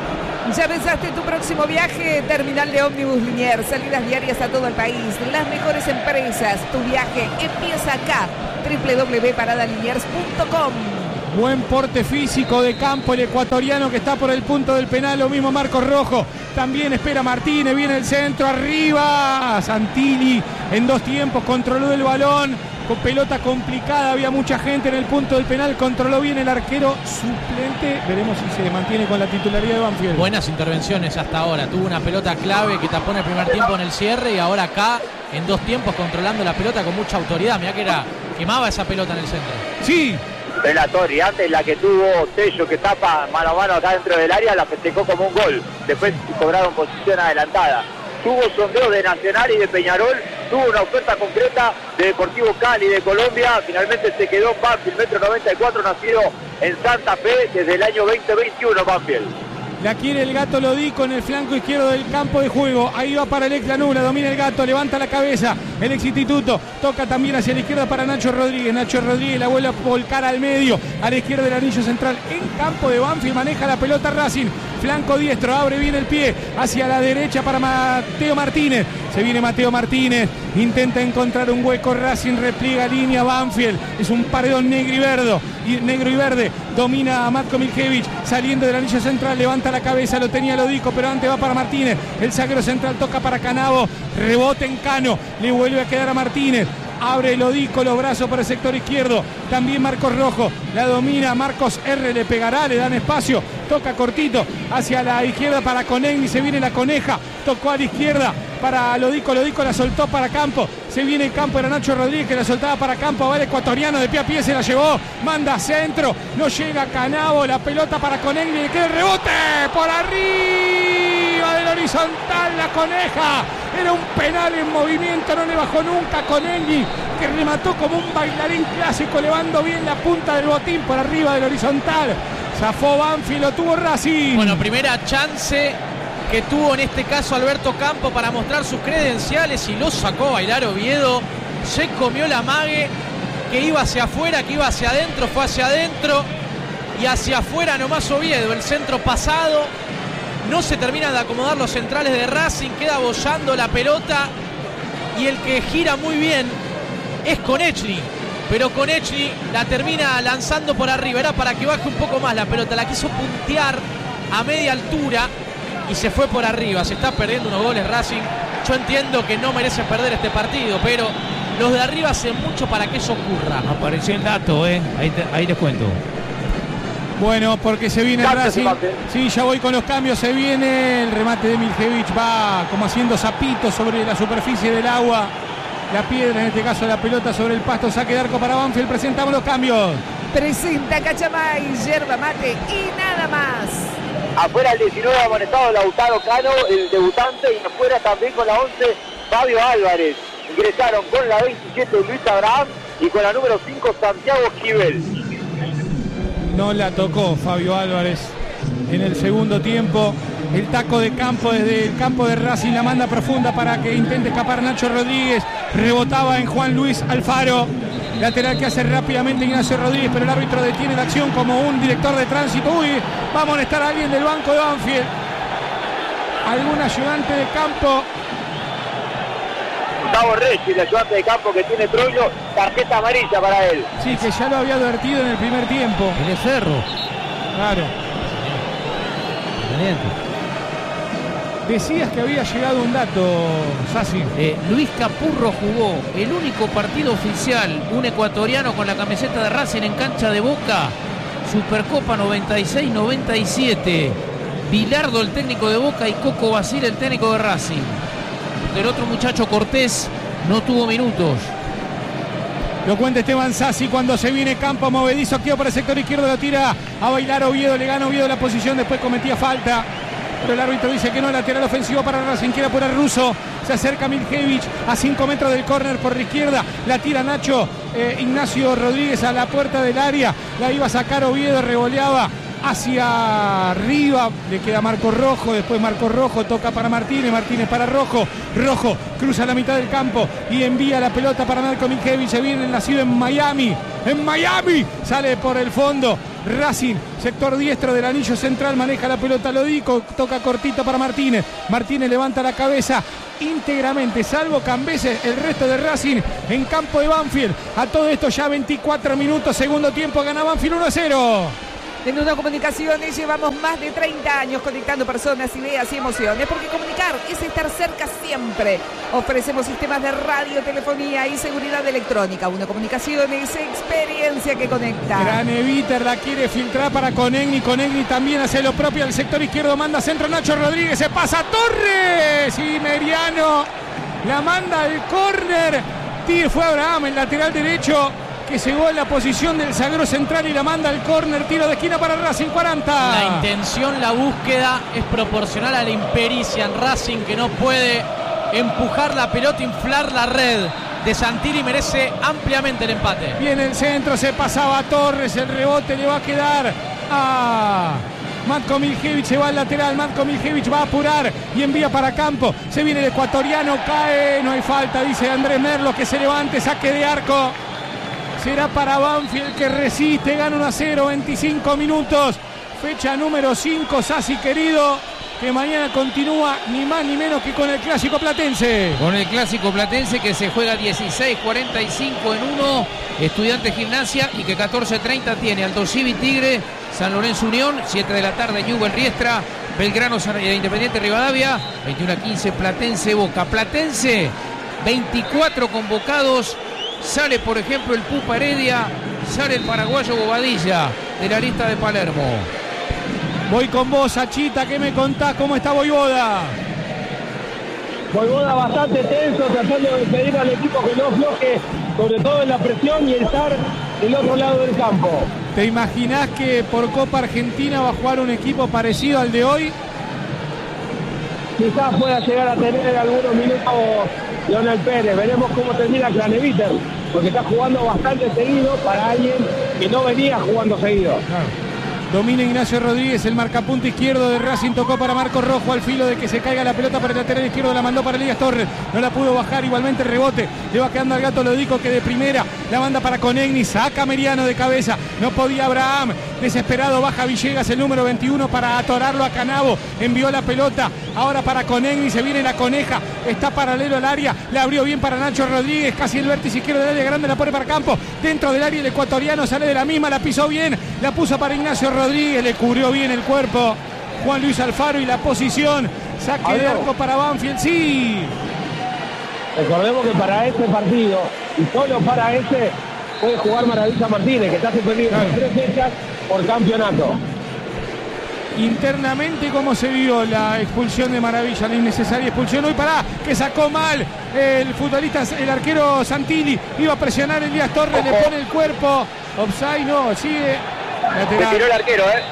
Speaker 3: ¿Ya pensaste tu próximo viaje? Terminal de Ómnibus Liniers, salidas diarias a todo el país, las mejores empresas. Tu viaje empieza acá. doble u doble u doble u punto parada liniers punto com.
Speaker 4: Buen porte físico de campo el ecuatoriano que está por el punto del penal, lo mismo Marcos Rojo. También espera Martínez, viene el centro, arriba. Santilli en dos tiempos controló el balón. Con pelota complicada, había mucha gente en el punto del penal, controló bien el arquero suplente. Veremos si se mantiene con la titularidad de Banfield.
Speaker 1: Buenas intervenciones hasta ahora. Tuvo una pelota clave que tapó en el primer tiempo en el cierre y ahora acá en dos tiempos controlando la pelota con mucha autoridad. Mirá que era, quemaba esa pelota en el centro.
Speaker 4: Sí.
Speaker 7: Relatori, antes la que tuvo Tello que tapa mano a mano acá dentro del área, la festejó como un gol. Después cobraron posición adelantada. Tuvo sondeo de Nacional y de Peñarol, tuvo una oferta concreta de Deportivo Cali de Colombia, finalmente se quedó Banfield, metro noventa y cuatro, nacido en Santa Fe desde el año veinte veintiuno, Banfield.
Speaker 4: La quiere el Gato Lodico en el flanco izquierdo del campo de juego. Ahí va para el ex Lanús, la domina el Gato, levanta la cabeza. El ex Instituto toca también hacia la izquierda para Nacho Rodríguez. Nacho Rodríguez la vuelve a volcar al medio, a la izquierda del anillo central. En campo de Banfield maneja la pelota Racing. Flanco diestro, abre bien el pie hacia la derecha para Mateo Martínez. Se viene Mateo Martínez, intenta encontrar un hueco. Racing repliega línea Banfield. Es un paredón negro y verde. Y negro y verde. Domina a Matko Miljevic saliendo del anillo central. Levanta la cabeza, lo tenía Lodico, pero antes va para Martínez. El zaguero central toca para Canavo. Rebote en Cano. Le vuelve a quedar a Martínez. Abre Lodico los brazos por el sector izquierdo. También Marcos Rojo. La domina Marcos R. Le pegará, le dan espacio. Toca cortito hacia la izquierda para Conegni. Se viene la Coneja. Tocó a la izquierda para Lodico. Lodico la soltó para Campo. Se viene el Campo, era Nacho Rodríguez que la soltaba para Campo. Va el ecuatoriano de pie a pie, se la llevó. Manda centro. No llega Canavo. La pelota para Conegni. Le queda el rebote por arriba del horizontal. La Coneja. Era un penal en movimiento. No le bajó nunca a Conegni, que remató como un bailarín clásico, elevando bien la punta del botín por arriba del horizontal. Zafó Banfield, lo tuvo Racing.
Speaker 1: Bueno, primera chance que tuvo en este caso Alberto Campo para mostrar sus credenciales y lo sacó a bailar Oviedo. Se comió la mague, que iba hacia afuera, que iba hacia adentro, fue hacia adentro y hacia afuera nomás Oviedo. El centro pasado, no se terminan de acomodar los centrales de Racing, queda bollando la pelota y el que gira muy bien es Konechny. Pero Konechny la termina lanzando por arriba, era para que baje un poco más la pelota, la quiso puntear a media altura y se fue por arriba. Se está perdiendo unos goles Racing. Yo entiendo que no merece perder este partido, pero los de arriba hacen mucho para que eso ocurra.
Speaker 2: Apareció el dato, ¿eh? Ahí, te, ahí les cuento.
Speaker 4: Bueno, porque se viene el Racing. Sí, ya voy con los cambios. Se viene el remate de Miljevic. Va como haciendo zapitos sobre la superficie del agua. La piedra, en este caso la pelota sobre el pasto. Saque de arco para Banfield. Presentamos los cambios.
Speaker 3: Presenta Cachamay, yerba mate y nada más.
Speaker 7: Afuera el diecinueve amonestado Lautaro Cano, el debutante, y afuera también con la once Fabio Álvarez. Ingresaron con la veintisiete Luis Abraham y con la número cinco Santiago Esquivel.
Speaker 4: No la tocó Fabio Álvarez en el segundo tiempo. El taco de Campo desde el campo de Racing, la manda profunda para que intente escapar Nacho Rodríguez. Rebotaba en Juan Luis Alfaro. Lateral que hace rápidamente Ignacio Rodríguez, pero el árbitro detiene la acción como un director de tránsito. Uy, va a amonestar a alguien del banco de Banfield. Algún ayudante de campo.
Speaker 7: Gustavo Reyes, el ayudante de campo que tiene Troilo, tarjeta amarilla para él.
Speaker 4: Sí, que ya lo había advertido en el primer tiempo.
Speaker 2: El Cerro.
Speaker 4: Claro. Decías que había llegado un dato, Sassi.
Speaker 2: Eh, Luis Capurro jugó el único partido oficial, un ecuatoriano con la camiseta de Racing en cancha de Boca. Supercopa noventa y seis noventa y siete. Bilardo, el técnico de Boca, y Coco Basile, el técnico de Racing. El otro muchacho, Cortés, no tuvo minutos.
Speaker 4: Lo cuenta Esteban Sassi cuando se viene Campo movedizo. Aquí por el sector izquierdo, lo tira a bailar Oviedo. Le gana Oviedo la posición, después cometía falta. Pero el árbitro dice que no, lateral ofensivo para Racing, quiere apurar Russo. Se acerca Miljevic a cinco metros del córner por la izquierda. La tira Nacho eh, Ignacio Rodríguez a la puerta del área. La iba a sacar Oviedo, revoleaba hacia arriba. Le queda Marco Rojo, después Marco Rojo toca para Martínez, Martínez para Rojo. Rojo cruza la mitad del campo y envía la pelota para Marco Miljevic. Se viene el nacido en Miami. en Miami. Sale por el fondo. Racing, sector diestro del anillo central, maneja la pelota Lodico, toca cortito para Martínez. Martínez levanta la cabeza íntegramente, salvo Cambeses, el resto de Racing en campo de Banfield. A todo esto ya veinticuatro minutos, segundo tiempo, gana Banfield uno a cero.
Speaker 3: En Uno Comunicaciones llevamos más de treinta años conectando personas, ideas y emociones, porque comunicar es estar cerca siempre. Ofrecemos sistemas de radio, telefonía y seguridad electrónica. Uno Comunicaciones, experiencia que conecta.
Speaker 4: Graneviter la quiere filtrar para Conegni. Conegni también hace lo propio al sector izquierdo. Manda centro Nacho Rodríguez. Se pasa a Torres. Y Meriano la manda al córner. Tiro fue Abraham, el lateral derecho, que llegó en la posición del zaguero central y la manda al córner. Tiro de esquina para Racing, cuarenta.
Speaker 1: La intención, la búsqueda es proporcional a la impericia en Racing, que no puede empujar la pelota, inflar la red de Santilli. Merece ampliamente el empate.
Speaker 4: Viene el centro, se pasaba a Torres, el rebote le va a quedar a Matko Miljevic, se va al lateral. Matko Miljevic va a apurar y envía para campo. Se viene el ecuatoriano, cae, no hay falta, dice Andrés Merlo, que se levante, saque de arco. Será para Banfield, que resiste, gana uno a cero, veinticinco minutos. Fecha número cinco, Sassi querido, que mañana continúa ni más ni menos que con el Clásico Platense.
Speaker 2: Con el Clásico Platense, que se juega dieciséis cuarenta y cinco en uno, Estudiantes Gimnasia, y que catorce treinta tiene Alto Civi Tigre, San Lorenzo Unión, siete de la tarde Newell Riestra, Belgrano Independiente Rivadavia, veintiuno a quince Platense Boca. Platense, veinticuatro convocados. Sale, por ejemplo, el Pupa Heredia, sale el paraguayo Bobadilla de la lista de Palermo.
Speaker 4: Voy con vos, Achita, ¿qué me contás? ¿Cómo está Voivoda?
Speaker 6: Voivoda bastante tenso, tratando de pedir al equipo que no afloje, sobre todo en la presión y estar del otro lado del campo.
Speaker 4: ¿Te imaginás que por Copa Argentina va a jugar un equipo parecido al de hoy?
Speaker 6: Quizás pueda llegar a tener algunos minutos Leonel Pérez. Veremos cómo termina Craneviter, porque está jugando bastante seguido para alguien que no venía jugando seguido.
Speaker 4: Claro. Domina Ignacio Rodríguez, el marcapunto izquierdo de Racing, tocó para Marco Rojo al filo de que se caiga la pelota para el lateral izquierdo, la mandó para Elías Torres, no la pudo bajar, igualmente el rebote, le va quedando al gato Lodico, que de primera la manda para Conegni, saca Meriano de cabeza, no podía Abraham, desesperado baja Villegas, el número veintiuno, para atorarlo a Canavo, envió la pelota, ahora para Conegni, se viene la coneja, está paralelo al área, la abrió bien para Nacho Rodríguez, casi el vértice izquierdo del área grande, la pone para campo, dentro del área el ecuatoriano sale de la misma, la pisó bien, la puso para Ignacio Rodríguez, Rodríguez, le cubrió bien el cuerpo Juan Luis Alfaro, y la posición, saque de arco para Banfield. Sí,
Speaker 6: recordemos que para este partido y solo para este puede jugar Maravilla Martínez, que está suspendido claro. en tres fechas por campeonato.
Speaker 4: Internamente, ¿cómo se vio la expulsión de Maravilla? La innecesaria expulsión. Hoy pará, que sacó mal el futbolista, el arquero Santilli, iba a presionar Elías Torres, Ojo. le pone el cuerpo, offside, no, sigue.
Speaker 7: Lateral. Se tiró el arquero, ¿eh?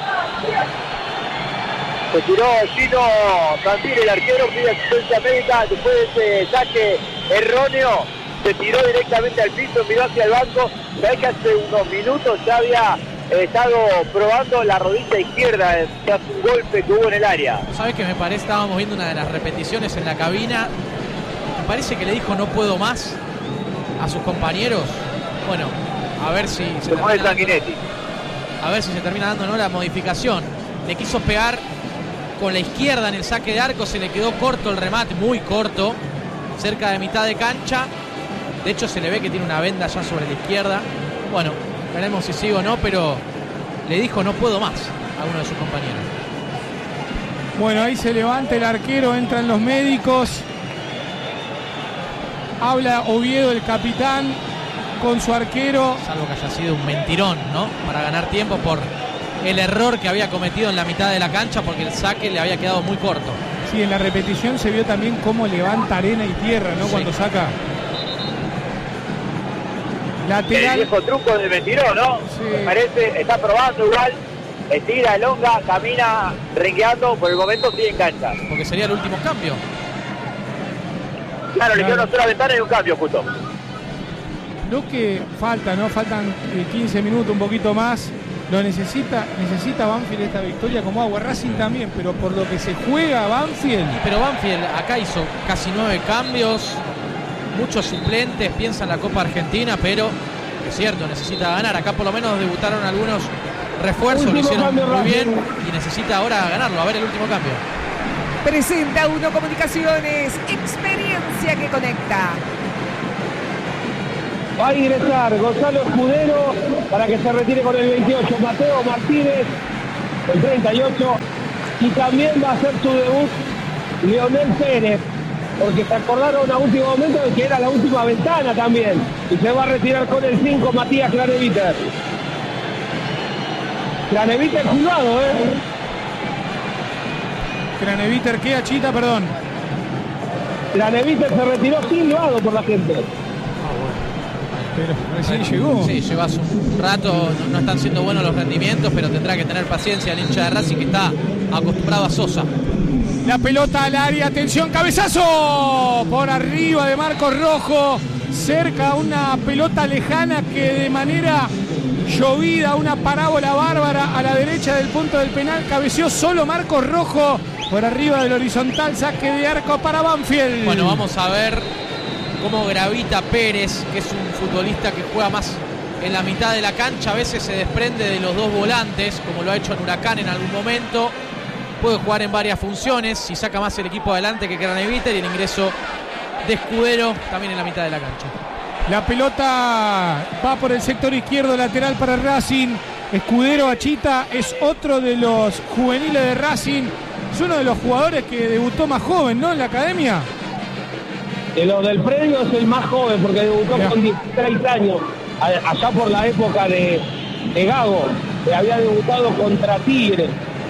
Speaker 7: Se tiró Gino Santilli, el arquero, pide asistencia médica después de ese saque erróneo. Se tiró directamente al piso, miró hacia el banco. Sabés que hace unos minutos ya había eh, estado probando la rodilla izquierda tras un golpe que hubo en el área.
Speaker 1: ¿Sabés qué me parece? Estábamos viendo una de las repeticiones en la cabina. Me parece que le dijo no puedo más a sus compañeros. Bueno, a ver si se,
Speaker 7: se mueve Sanguinetti.
Speaker 1: A ver si se termina dando no la modificación. Le quiso pegar con la izquierda en el saque de arco, se le quedó corto el remate, muy corto, cerca de mitad de cancha. De hecho se le ve que tiene una venda ya sobre la izquierda. Bueno, veremos si sigue o no, pero le dijo no puedo más a uno de sus compañeros.
Speaker 4: Bueno, ahí se levanta el arquero, entran los médicos. Habla Oviedo, el capitán, con su arquero.
Speaker 1: Salvo que haya sido un mentirón, ¿no? Para ganar tiempo por el error que había cometido en la mitad de la cancha, porque el saque le había quedado muy corto.
Speaker 4: Sí, en la repetición se vio también cómo levanta arena y tierra, ¿no? Sí. Cuando saca. Lateral.
Speaker 7: El viejo truco del mentirón, ¿no? Sí. Me parece, está probando igual, estira, elonga, camina, rengueando, por el momento sigue en cancha.
Speaker 1: Porque sería el último cambio.
Speaker 7: Claro, claro. Le quedó una sola ventana y un cambio justo.
Speaker 4: Lo que falta, ¿no? Faltan quince minutos, un poquito más. Lo necesita, necesita Banfield esta victoria como agua. Racing también, pero por lo que se juega Banfield.
Speaker 1: Pero Banfield acá hizo casi nueve cambios, muchos suplentes, piensa en la Copa Argentina, pero Es cierto, necesita ganar. Acá por lo menos debutaron algunos refuerzos, lo
Speaker 6: Último
Speaker 1: hicieron
Speaker 6: cambio,
Speaker 1: muy
Speaker 6: Racing.
Speaker 1: bien y necesita ahora ganarlo. A ver el último cambio.
Speaker 3: Presenta Uno Comunicaciones, experiencia que conecta.
Speaker 6: Va a ingresar Gonzalo Escudero para que se retire con el veintiocho. Mateo Martínez, el treinta y ocho. Y también va a hacer su debut Leonel Pérez, porque se acordaron a último momento de que era la última ventana también. Y se va a retirar con el cinco Matías Craneviter. Craneviter jugado, ¿eh?
Speaker 4: Craneviter, ¿qué, Achita? Perdón.
Speaker 6: Craneviter se retiró silbado por la gente.
Speaker 4: Pero recién llegó.
Speaker 1: Sí, lleva hace un rato, no, no están siendo buenos los rendimientos, pero tendrá que tener paciencia el hincha de Racing que está acostumbrado a Sosa.
Speaker 4: La pelota al área, atención, cabezazo por arriba de Marcos Rojo, cerca una pelota lejana que de manera llovida, una parábola bárbara a la derecha del punto del penal, cabeció solo Marcos Rojo por arriba del horizontal, saque de arco para Banfield.
Speaker 1: Bueno, vamos a ver cómo gravita Pérez, que es un futbolista que juega más en la mitad de la cancha, a veces se desprende de los dos volantes, como lo ha hecho en Huracán en algún momento. Puede jugar en varias funciones, si saca más el equipo adelante que Craneviter, y el ingreso de Escudero también en la mitad de la cancha.
Speaker 4: La pelota va por el sector izquierdo, lateral para Racing. Escudero, Achita, es otro de los juveniles de Racing. Es uno de los jugadores que debutó más joven, ¿no? En la academia.
Speaker 6: De los del predio es el más joven, porque debutó
Speaker 4: Mirá.
Speaker 6: con dieciséis años, a- allá por la época de, de Gago, que había debutado contra Tigre.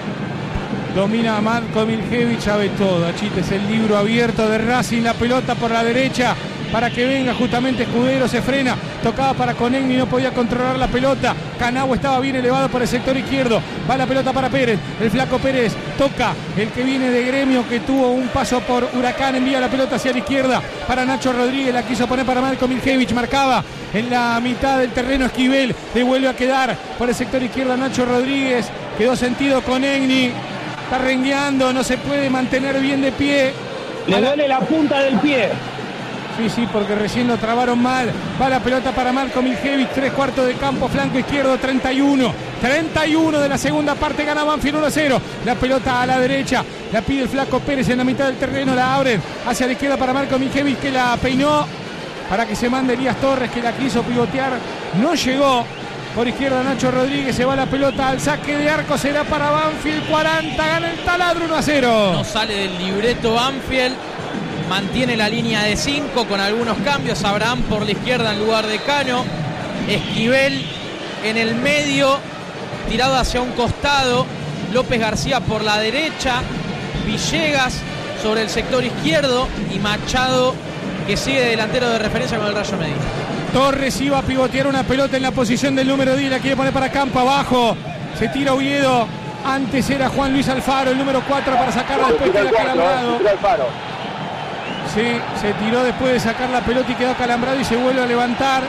Speaker 4: Domina Marco Miljevich, sabe todo. Achita, es el libro abierto de Racing. La pelota por la derecha para que venga justamente Escudero, se frena, tocaba para Conegni, no podía controlar la pelota. Canavo estaba bien elevado por el sector izquierdo, va la pelota para Pérez, el flaco Pérez toca, el que viene de Gremio, que tuvo un paso por Huracán, envía la pelota hacia la izquierda para Nacho Rodríguez, la quiso poner para Marco Miljevich, marcaba en la mitad del terreno Esquivel, le vuelve a quedar por el sector izquierdo Nacho Rodríguez, quedó sentido Conegni, está rengueando, no se puede mantener bien de pie.
Speaker 6: Le duele la punta del pie.
Speaker 4: Sí, sí, porque recién lo trabaron mal. Va la pelota para Marco Miljevich, tres cuartos de campo, flanco izquierdo, treinta y uno. treinta y uno de la segunda parte, gana Banfield uno a cero. La pelota a la derecha, la pide el flaco Pérez en la mitad del terreno, la abren hacia la izquierda para Marco Miljevich, que la peinó para que se mande Elías Torres, que la quiso pivotear, no llegó. Por izquierda Nacho Rodríguez, se va la pelota al saque de arco, será para Banfield, cuarenta, gana el taladro uno a cero.
Speaker 1: No sale del libreto Banfield, mantiene la línea de cinco con algunos cambios. Abraham por la izquierda en lugar de Cano, Esquivel en el medio, tirado hacia un costado, López García por la derecha, Villegas sobre el sector izquierdo y Machado, que sigue de delantero de referencia con el Rayo Medina.
Speaker 4: Torres iba a pivotear una pelota en la posición del número diez, la quiere poner para campo abajo, se tira Oviedo, antes era Juan Luis Alfaro, el número cuatro, para sacarla después queda calambrado. Sí, se tiró después de sacar la pelota y quedó calambrado y se vuelve a levantar.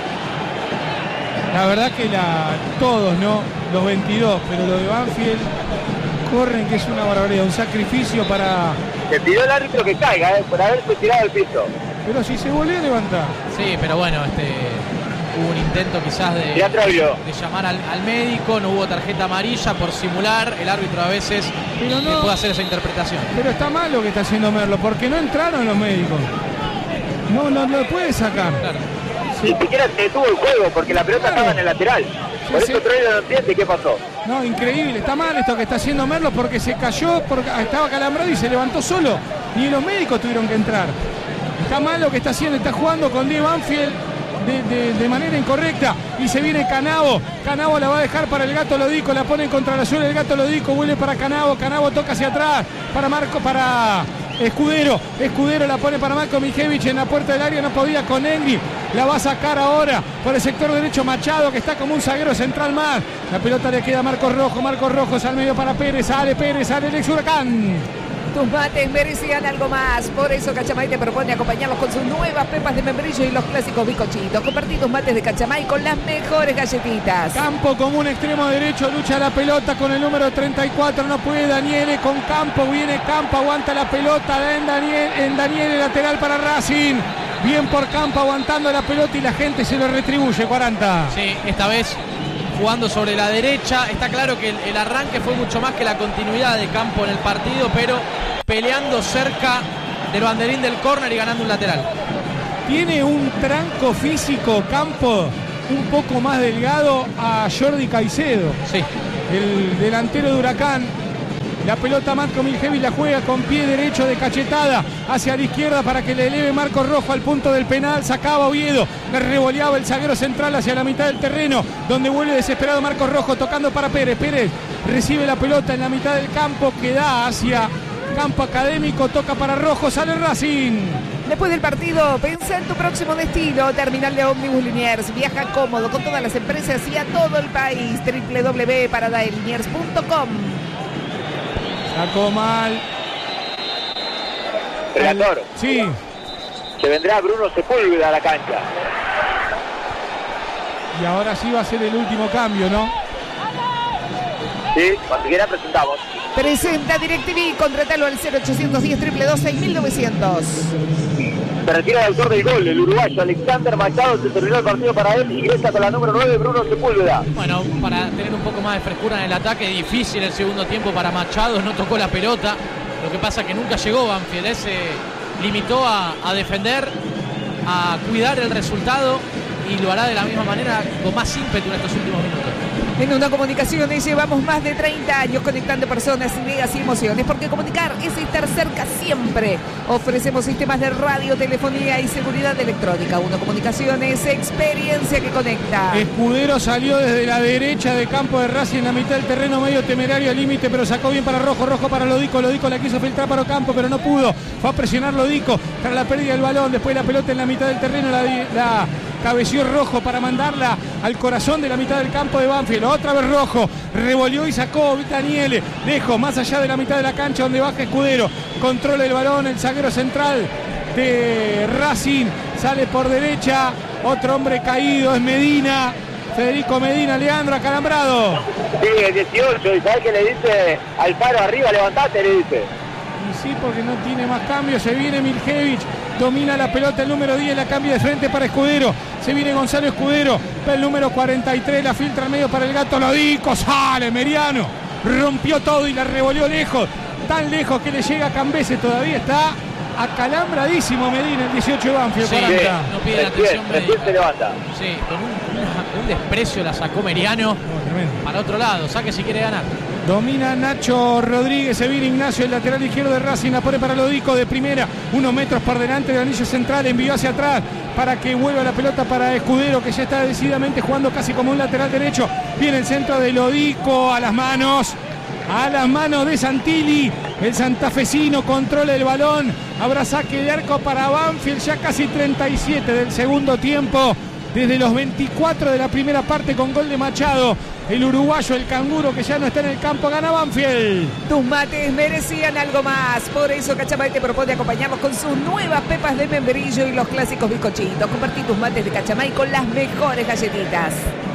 Speaker 4: La verdad que la todos, ¿no? Los veintidós, pero lo de Banfield corren, que es una barbaridad, un sacrificio para...
Speaker 7: Le pidió el árbitro que caiga, eh, por haberse tirado al piso.
Speaker 4: Pero si se volvió a levantar.
Speaker 1: Sí, pero bueno, este hubo un intento quizás de,
Speaker 7: Ya trabó.
Speaker 1: de llamar al, al médico, no hubo tarjeta amarilla por simular, el árbitro a veces
Speaker 4: Pero
Speaker 1: eh,
Speaker 4: no.
Speaker 1: puede hacer esa interpretación.
Speaker 4: Pero está mal lo que está haciendo Merlo, porque no entraron los médicos. No, no lo puede sacar.
Speaker 1: Claro.
Speaker 7: Ni siquiera se detuvo el juego porque la pelota
Speaker 4: Claro.
Speaker 7: estaba en el lateral. Por
Speaker 4: Sí,
Speaker 7: eso
Speaker 4: sí.
Speaker 7: Troilo no entiende qué pasó.
Speaker 4: No, increíble, está mal esto que está haciendo Merlo, porque se cayó, porque estaba calambrado y se levantó solo. Ni los médicos tuvieron que entrar. Está mal lo que está haciendo, está jugando con diez Banfield de, de, de manera incorrecta. Y se viene Canavo. Canavo la va a dejar para el Gato Lodico, la pone contra la suela el Gato Lodico, vuelve para Canavo. Canavo toca hacia atrás para Marco, para Escudero. Escudero la pone para Marco Miljevich en la puerta del área, no podía con Engri. La va a sacar ahora por el sector derecho Machado, que está como un zaguero central más. La pelota le queda a Marcos Rojo. Marcos Rojo al medio para Pérez. Sale Pérez, sale el ex Huracán.
Speaker 3: Tus mates merecían algo más. Por eso Cachamay te propone acompañarlos con sus nuevas pepas de membrillo y los clásicos bizcochitos. Compartí tus mates de Cachamay con las mejores galletitas.
Speaker 4: Campo como un extremo derecho, lucha la pelota con el número treinta y cuatro, no puede Daniele con Campo, viene Campo, aguanta la pelota en Daniel, en Daniel, lateral para Racing. Bien por Campo aguantando la pelota y la gente se lo retribuye, cuarenta.
Speaker 1: Sí, esta vez jugando sobre la derecha. Está claro que el, el arranque fue mucho más que la continuidad de Campo en el partido, pero peleando cerca del banderín del córner y ganando un lateral.
Speaker 4: Tiene un tranco físico Campo un poco más delgado a Jordi Caicedo.
Speaker 1: Sí.
Speaker 4: El delantero de Huracán. La pelota Marco Miljevic la juega con pie derecho de cachetada hacia la izquierda para que le eleve Marcos Rojo al punto del penal. Sacaba Oviedo, le revoleaba el zaguero central hacia la mitad del terreno, donde vuelve desesperado Marcos Rojo tocando para Pérez. Pérez recibe la pelota en la mitad del campo que da hacia Campo Académico, toca para Rojo, sale Racing.
Speaker 3: Después del partido, pensá en tu próximo destino. Terminal de Ómnibus Liniers. Viaja cómodo con todas las empresas y a todo el país. doble u doble u doble u punto parada de liniers punto com.
Speaker 4: Sacó mal.
Speaker 7: Relator.
Speaker 4: Sí.
Speaker 7: Se vendrá Bruno Sepúlveda a la cancha.
Speaker 4: Y ahora sí va a ser el último cambio, ¿no?
Speaker 7: Sí, cuando quiera presentamos.
Speaker 3: Presenta DirecTV. Contratalo al cero ochocientos diez, doble u doble u doble u, seis mil novecientos.
Speaker 7: Se retira el autor del gol, el uruguayo Alexander Machado. Se terminó el partido para él. Ingresa con la número nueve, Bruno Sepúlveda.
Speaker 1: Bueno, para tener un poco más de frescura en el ataque, difícil el segundo tiempo para Machado, no tocó la pelota. Lo que pasa que nunca llegó Banfield, ¿eh? Se limitó a, a defender, a cuidar el resultado y lo hará de la misma manera, con más ímpetu en estos últimos minutos.
Speaker 3: En Una Comunicaciones llevamos más de treinta años conectando personas, ideas y emociones, porque comunicar es estar cerca siempre. Ofrecemos sistemas de radio, telefonía y seguridad electrónica. Una Comunicaciones, experiencia que conecta.
Speaker 4: Escudero salió desde la derecha de campo de Racing en la mitad del terreno, medio temerario al límite, pero sacó bien para Rojo, Rojo para Lodico, Lodico la quiso filtrar para Ocampo, pero no pudo. Fue a presionar Lodico tras la pérdida del balón, después la pelota en la mitad del terreno, la, la cabeció Rojo para mandarla al corazón de la mitad del campo de Banfield. Otra vez Rojo, revolvió y sacó Daniele, lejos, más allá de la mitad de la cancha donde baja Escudero, controla el balón, el zaguero central de Racing, sale por derecha, otro hombre caído es Medina, Federico Medina, Leandro acalambrado.
Speaker 7: Sí, el dieciocho, y ¿sabes qué le dice? Alfaro arriba, levantate, le dice.
Speaker 4: Y sí, porque no tiene más cambios, se viene Miljevic, domina la pelota el número diez, la cambia de frente para Escudero, se viene Gonzalo Escudero, va el número cuarenta y tres, la filtra al medio para el Gato Lodico, sale Meriano, rompió todo y la revolvió lejos, tan lejos que le llega a Cambese, todavía está acalambradísimo Medina, el dieciocho de Banfield.
Speaker 1: Sí,
Speaker 4: cuarenta.
Speaker 1: no pide la atención
Speaker 7: Recién se levanta.
Speaker 1: Sí, con un, una- un desprecio la sacó Meriano
Speaker 4: No, tremendo.
Speaker 1: para otro lado, saque si quiere ganar.
Speaker 4: Domina Nacho Rodríguez, se viene Ignacio, el lateral izquierdo de Racing, la pone para Lodico de primera, unos metros por delante del anillo central, envió hacia atrás para que vuelva la pelota para Escudero, que ya está decididamente jugando casi como un lateral derecho. Viene el centro de Lodico, a las manos, a las manos de Santilli, el santafesino controla el balón, habrá saque de arco para Banfield, ya casi treinta y siete del segundo tiempo, desde los veinticuatro de la primera parte con gol de Machado. El uruguayo, el canguro que ya no está en el campo, gana Banfield.
Speaker 3: Tus mates merecían algo más. Por eso Cachamay te propone acompañarlos con sus nuevas pepas de membrillo y los clásicos bizcochitos. Compartí tus mates de Cachamay con las mejores galletitas.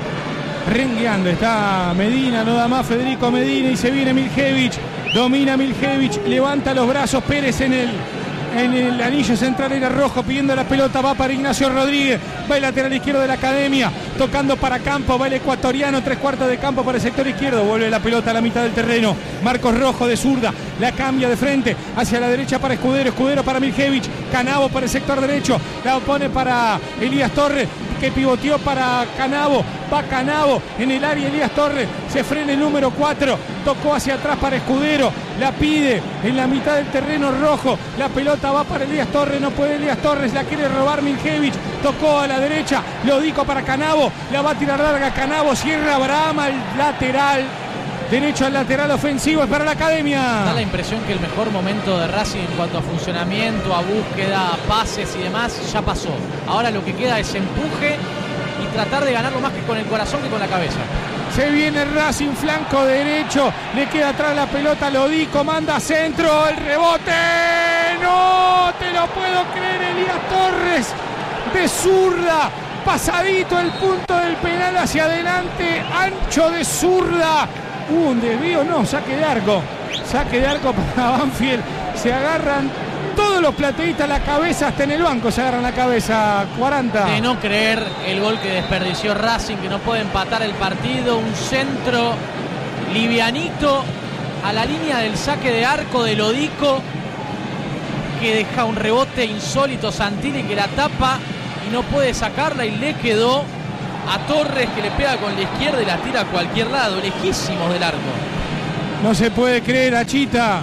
Speaker 4: Rengueando está Medina, no da más Federico Medina y se viene Miljevic. Domina Miljevic, levanta los brazos Pérez en el, en el anillo central, era Rojo pidiendo la pelota, va para Ignacio Rodríguez, va el lateral izquierdo de la Academia, tocando para Campo, va el ecuatoriano, tres cuartos de campo para el sector izquierdo, vuelve la pelota a la mitad del terreno, Marcos Rojo de zurda, la cambia de frente, hacia la derecha para Escudero, Escudero para Miljevic, Canavo para el sector derecho, la pone para Elías Torres, que pivoteó para Canavo, va Canavo en el área, Elías Torres, se frena el número cuatro, tocó hacia atrás para Escudero, la pide en la mitad del terreno Rojo, la pelota va para Elías Torres, no puede Elías Torres, la quiere robar Miljevic, tocó a la derecha, Lodico para Canavo, la va a tirar larga Canavo, cierra Abraham al lateral, derecho al lateral ofensivo, es para la Academia.
Speaker 1: Da la impresión que el mejor momento de Racing en cuanto a funcionamiento, a búsqueda, a pases y demás ya pasó. Ahora lo que queda es empuje y tratar de ganarlo más que con el corazón que con la cabeza.
Speaker 4: Se viene Racing, flanco derecho, le queda atrás la pelota, Lodico manda centro, el rebote, no te lo puedo creer, Elías Torres de zurda, pasadito el punto del penal hacia adelante, ancho de zurda, uh, un desvío, no, saque de arco, saque de arco para Banfield, se agarran todos los plateístas la cabeza, hasta en el banco se agarran la cabeza. cuarenta.
Speaker 1: De no creer el gol que desperdició Racing, que no puede empatar el partido. Un centro livianito a la línea del saque de arco de Lodico, que deja un rebote insólito. Santilli que la tapa y no puede sacarla, y le quedó a Torres, que le pega con la izquierda y la tira a cualquier lado, lejísimos del arco.
Speaker 4: No se puede creer, Achita.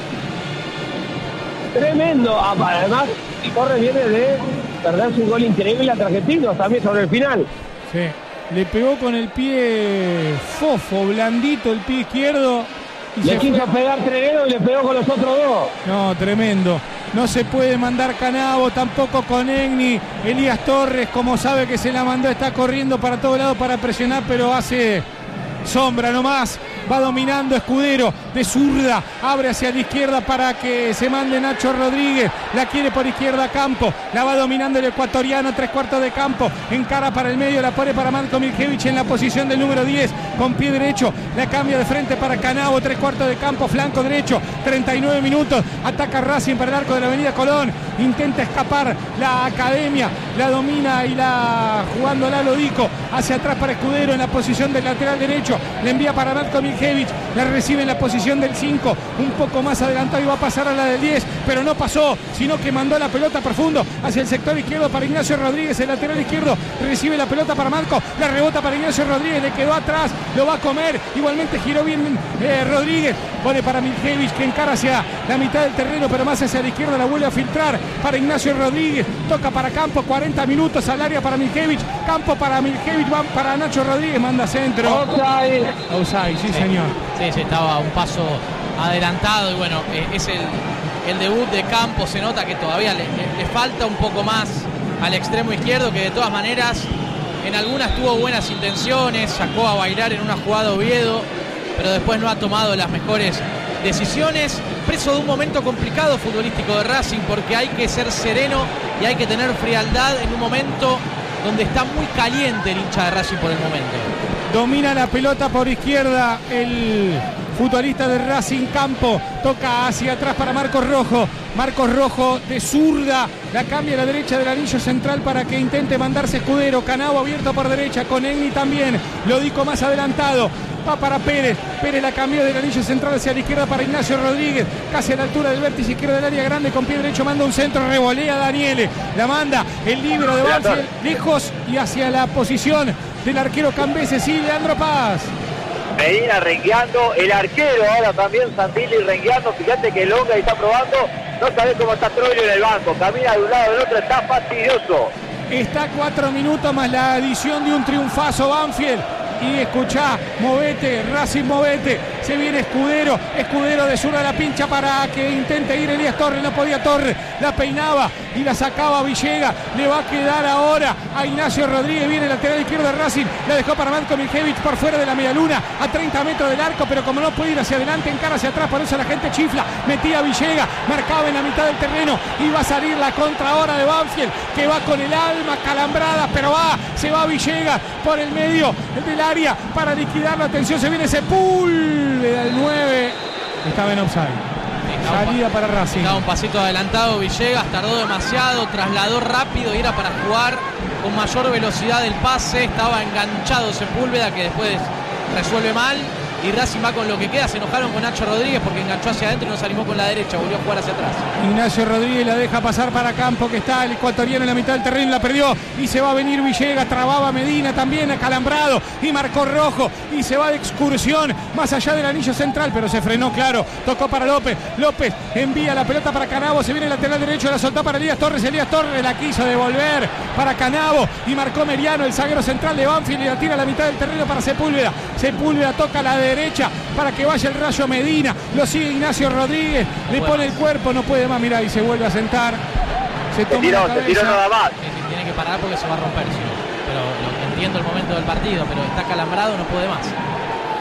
Speaker 6: Tremendo. Además, Torres viene de perderse un gol increíble ante Argentinos también sobre el final.
Speaker 4: Sí. Le pegó con el pie fofo, blandito el pie izquierdo. Y
Speaker 6: le
Speaker 4: se
Speaker 6: quiso
Speaker 4: fue.
Speaker 6: pegar Trenedo y le pegó con los otros dos.
Speaker 4: No, tremendo. No se puede mandar Canavo, tampoco con Egni. Elías Torres, como sabe que se la mandó, está corriendo para todos lados para presionar, pero hace sombra nomás. Va dominando Escudero de zurda, abre hacia la izquierda para que se mande Nacho Rodríguez, la quiere por izquierda Campo, la va dominando el ecuatoriano, tres cuartos de campo, encara para el medio, la pone para Marco Miljevich en la posición del número diez, con pie derecho, la cambia de frente para Canavo, tres cuartos de campo, flanco derecho, treinta y nueve minutos, ataca Racing para el arco de la avenida Colón, intenta escapar la Academia, la domina y la jugando la Lodico, hacia atrás para Escudero en la posición del lateral derecho, le envía para Marco Miljevich, la recibe en la posición del cinco, un poco más adelantado y va a pasar a la del diez, pero no pasó, sino que mandó la pelota profundo hacia el sector izquierdo para Ignacio Rodríguez, el lateral izquierdo, recibe la pelota para Marco, la rebota para Ignacio Rodríguez, le quedó atrás, lo va a comer, igualmente giró bien eh, Rodríguez, pone para Miljevich, que encara hacia la mitad del terreno, pero más hacia la izquierda, la vuelve a filtrar para Ignacio Rodríguez, toca para Campo, cuarenta minutos al área para Miljevich, Campo para Miljevich, van para Nacho Rodríguez, manda centro.
Speaker 6: Offside.
Speaker 4: Offside, sí,
Speaker 1: Sí.
Speaker 4: señor.
Speaker 1: Sí, sí, estaba un paso adelantado y bueno, eh, es el, el debut de Campos, se nota que todavía le, le, le falta un poco más al extremo izquierdo, que de todas maneras en algunas tuvo buenas intenciones, sacó a bailar en una jugada Oviedo, pero después no ha tomado las mejores decisiones, preso de un momento complicado futbolístico de Racing, porque hay que ser sereno y hay que tener frialdad en un momento donde está muy caliente el hincha de Racing por el momento.
Speaker 4: Domina la pelota por izquierda el futbolista de Racing, Campo, toca hacia atrás para Marcos Rojo, Marcos Rojo de zurda, la cambia a la derecha del anillo central para que intente mandarse Escudero, Canavo abierto por derecha, con Egni también, Lodico más adelantado, va para Pérez, Pérez la cambió del anillo central hacia la izquierda para Ignacio Rodríguez, casi a la altura del vértice izquierdo del área grande, con pie derecho manda un centro, revolea a Daniele, la manda el libro de Banfield lejos y hacia la posición del arquero Cambeses, sí, Leandro Paz.
Speaker 7: Medina rengueando, el arquero ahora también Santilli rengueando, fíjate que Longa está probando, no sabés cómo está Troilo en el banco, camina de un lado del otro, está fastidioso.
Speaker 4: Está a cuatro minutos más la adición de un triunfazo Banfield. Y escuchá, movete, Racing movete, se viene Escudero, Escudero de zurda la pincha para que intente ir Elías Torres, no podía Torres, la peinaba y la sacaba Villegas, le va a quedar ahora a Ignacio Rodríguez, viene el lateral izquierdo de Racing, la dejó para Marco Miljevich por fuera de la medialuna, a treinta metros del arco, pero como no puede ir hacia adelante, encara hacia atrás, por eso la gente chifla, metía a Villegas, marcaba en la mitad del terreno, y va a salir la contra ahora de Banfield, que va con el alma calambrada, pero va, se va Villegas por el medio del área para liquidar la atención, se viene Sepúlveda el nueve, estaba en offside, salida para Racing.
Speaker 1: Estaba un pasito adelantado Villegas, tardó demasiado, trasladó rápido y era para jugar con mayor velocidad el pase, estaba enganchado Sepúlveda, que después resuelve mal, y Racing va con lo que queda. Se enojaron con Nacho Rodríguez porque enganchó hacia adentro y no se animó con la derecha, volvió a jugar hacia atrás.
Speaker 4: Ignacio Rodríguez la deja pasar para Campo, que está el ecuatoriano en la mitad del terreno, la perdió y se va a venir Villegas, trababa Medina también acalambrado y marcó Rojo y se va de excursión más allá del anillo central, pero se frenó, claro, tocó para López, López envía la pelota para Canavo, se viene el lateral derecho, la soltó para Elías Torres, Elías Torres la quiso devolver para Canavo y marcó Meriano, el zaguero central de Banfield, y la tira a la mitad del terreno para Sepúlveda, Sepúlveda toca a la derecha para que vaya el Rayo Medina, lo sigue Ignacio Rodríguez, le pone el cuerpo, no puede más, mirá, y se vuelve a sentar, se toma
Speaker 7: Se tiró,
Speaker 4: la
Speaker 7: se tiró
Speaker 4: cabeza.
Speaker 7: nada más.
Speaker 1: Sí, sí, tiene que parar porque se va a romper, si no. Pero lo, entiendo el momento del partido, pero está calambrado, no puede más.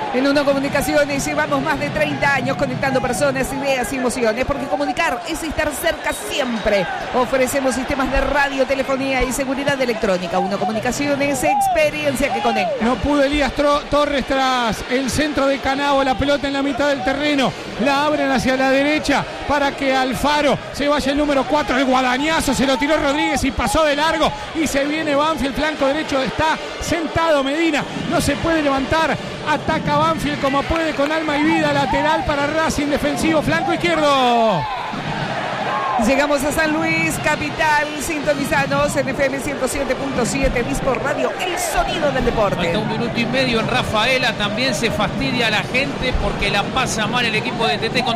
Speaker 3: En Uno Comunicaciones llevamos más de treinta años conectando personas, ideas y emociones, porque comunicar es estar cerca siempre. Ofrecemos sistemas de radio, telefonía y seguridad electrónica. Uno Comunicaciones, experiencia que conecta.
Speaker 4: No pudo Elías Tro- Torres tras el centro de Canavo, la pelota en la mitad del terreno, la abren hacia la derecha para que Alfaro se vaya el número cuatro, el guadañazo, se lo tiró Rodríguez y pasó de largo y se viene Banfield, flanco derecho, está sentado Medina, no se puede levantar, ataca Banfield como puede con alma y vida, lateral para Racing, defensivo, flanco izquierdo.
Speaker 3: Llegamos a San Luis, capital, sintonizanos en F M ciento siete punto siete, Disco Radio, el sonido del deporte.
Speaker 2: Falta un minuto y medio en Rafaela, también se fastidia la gente porque la pasa mal el equipo de T T con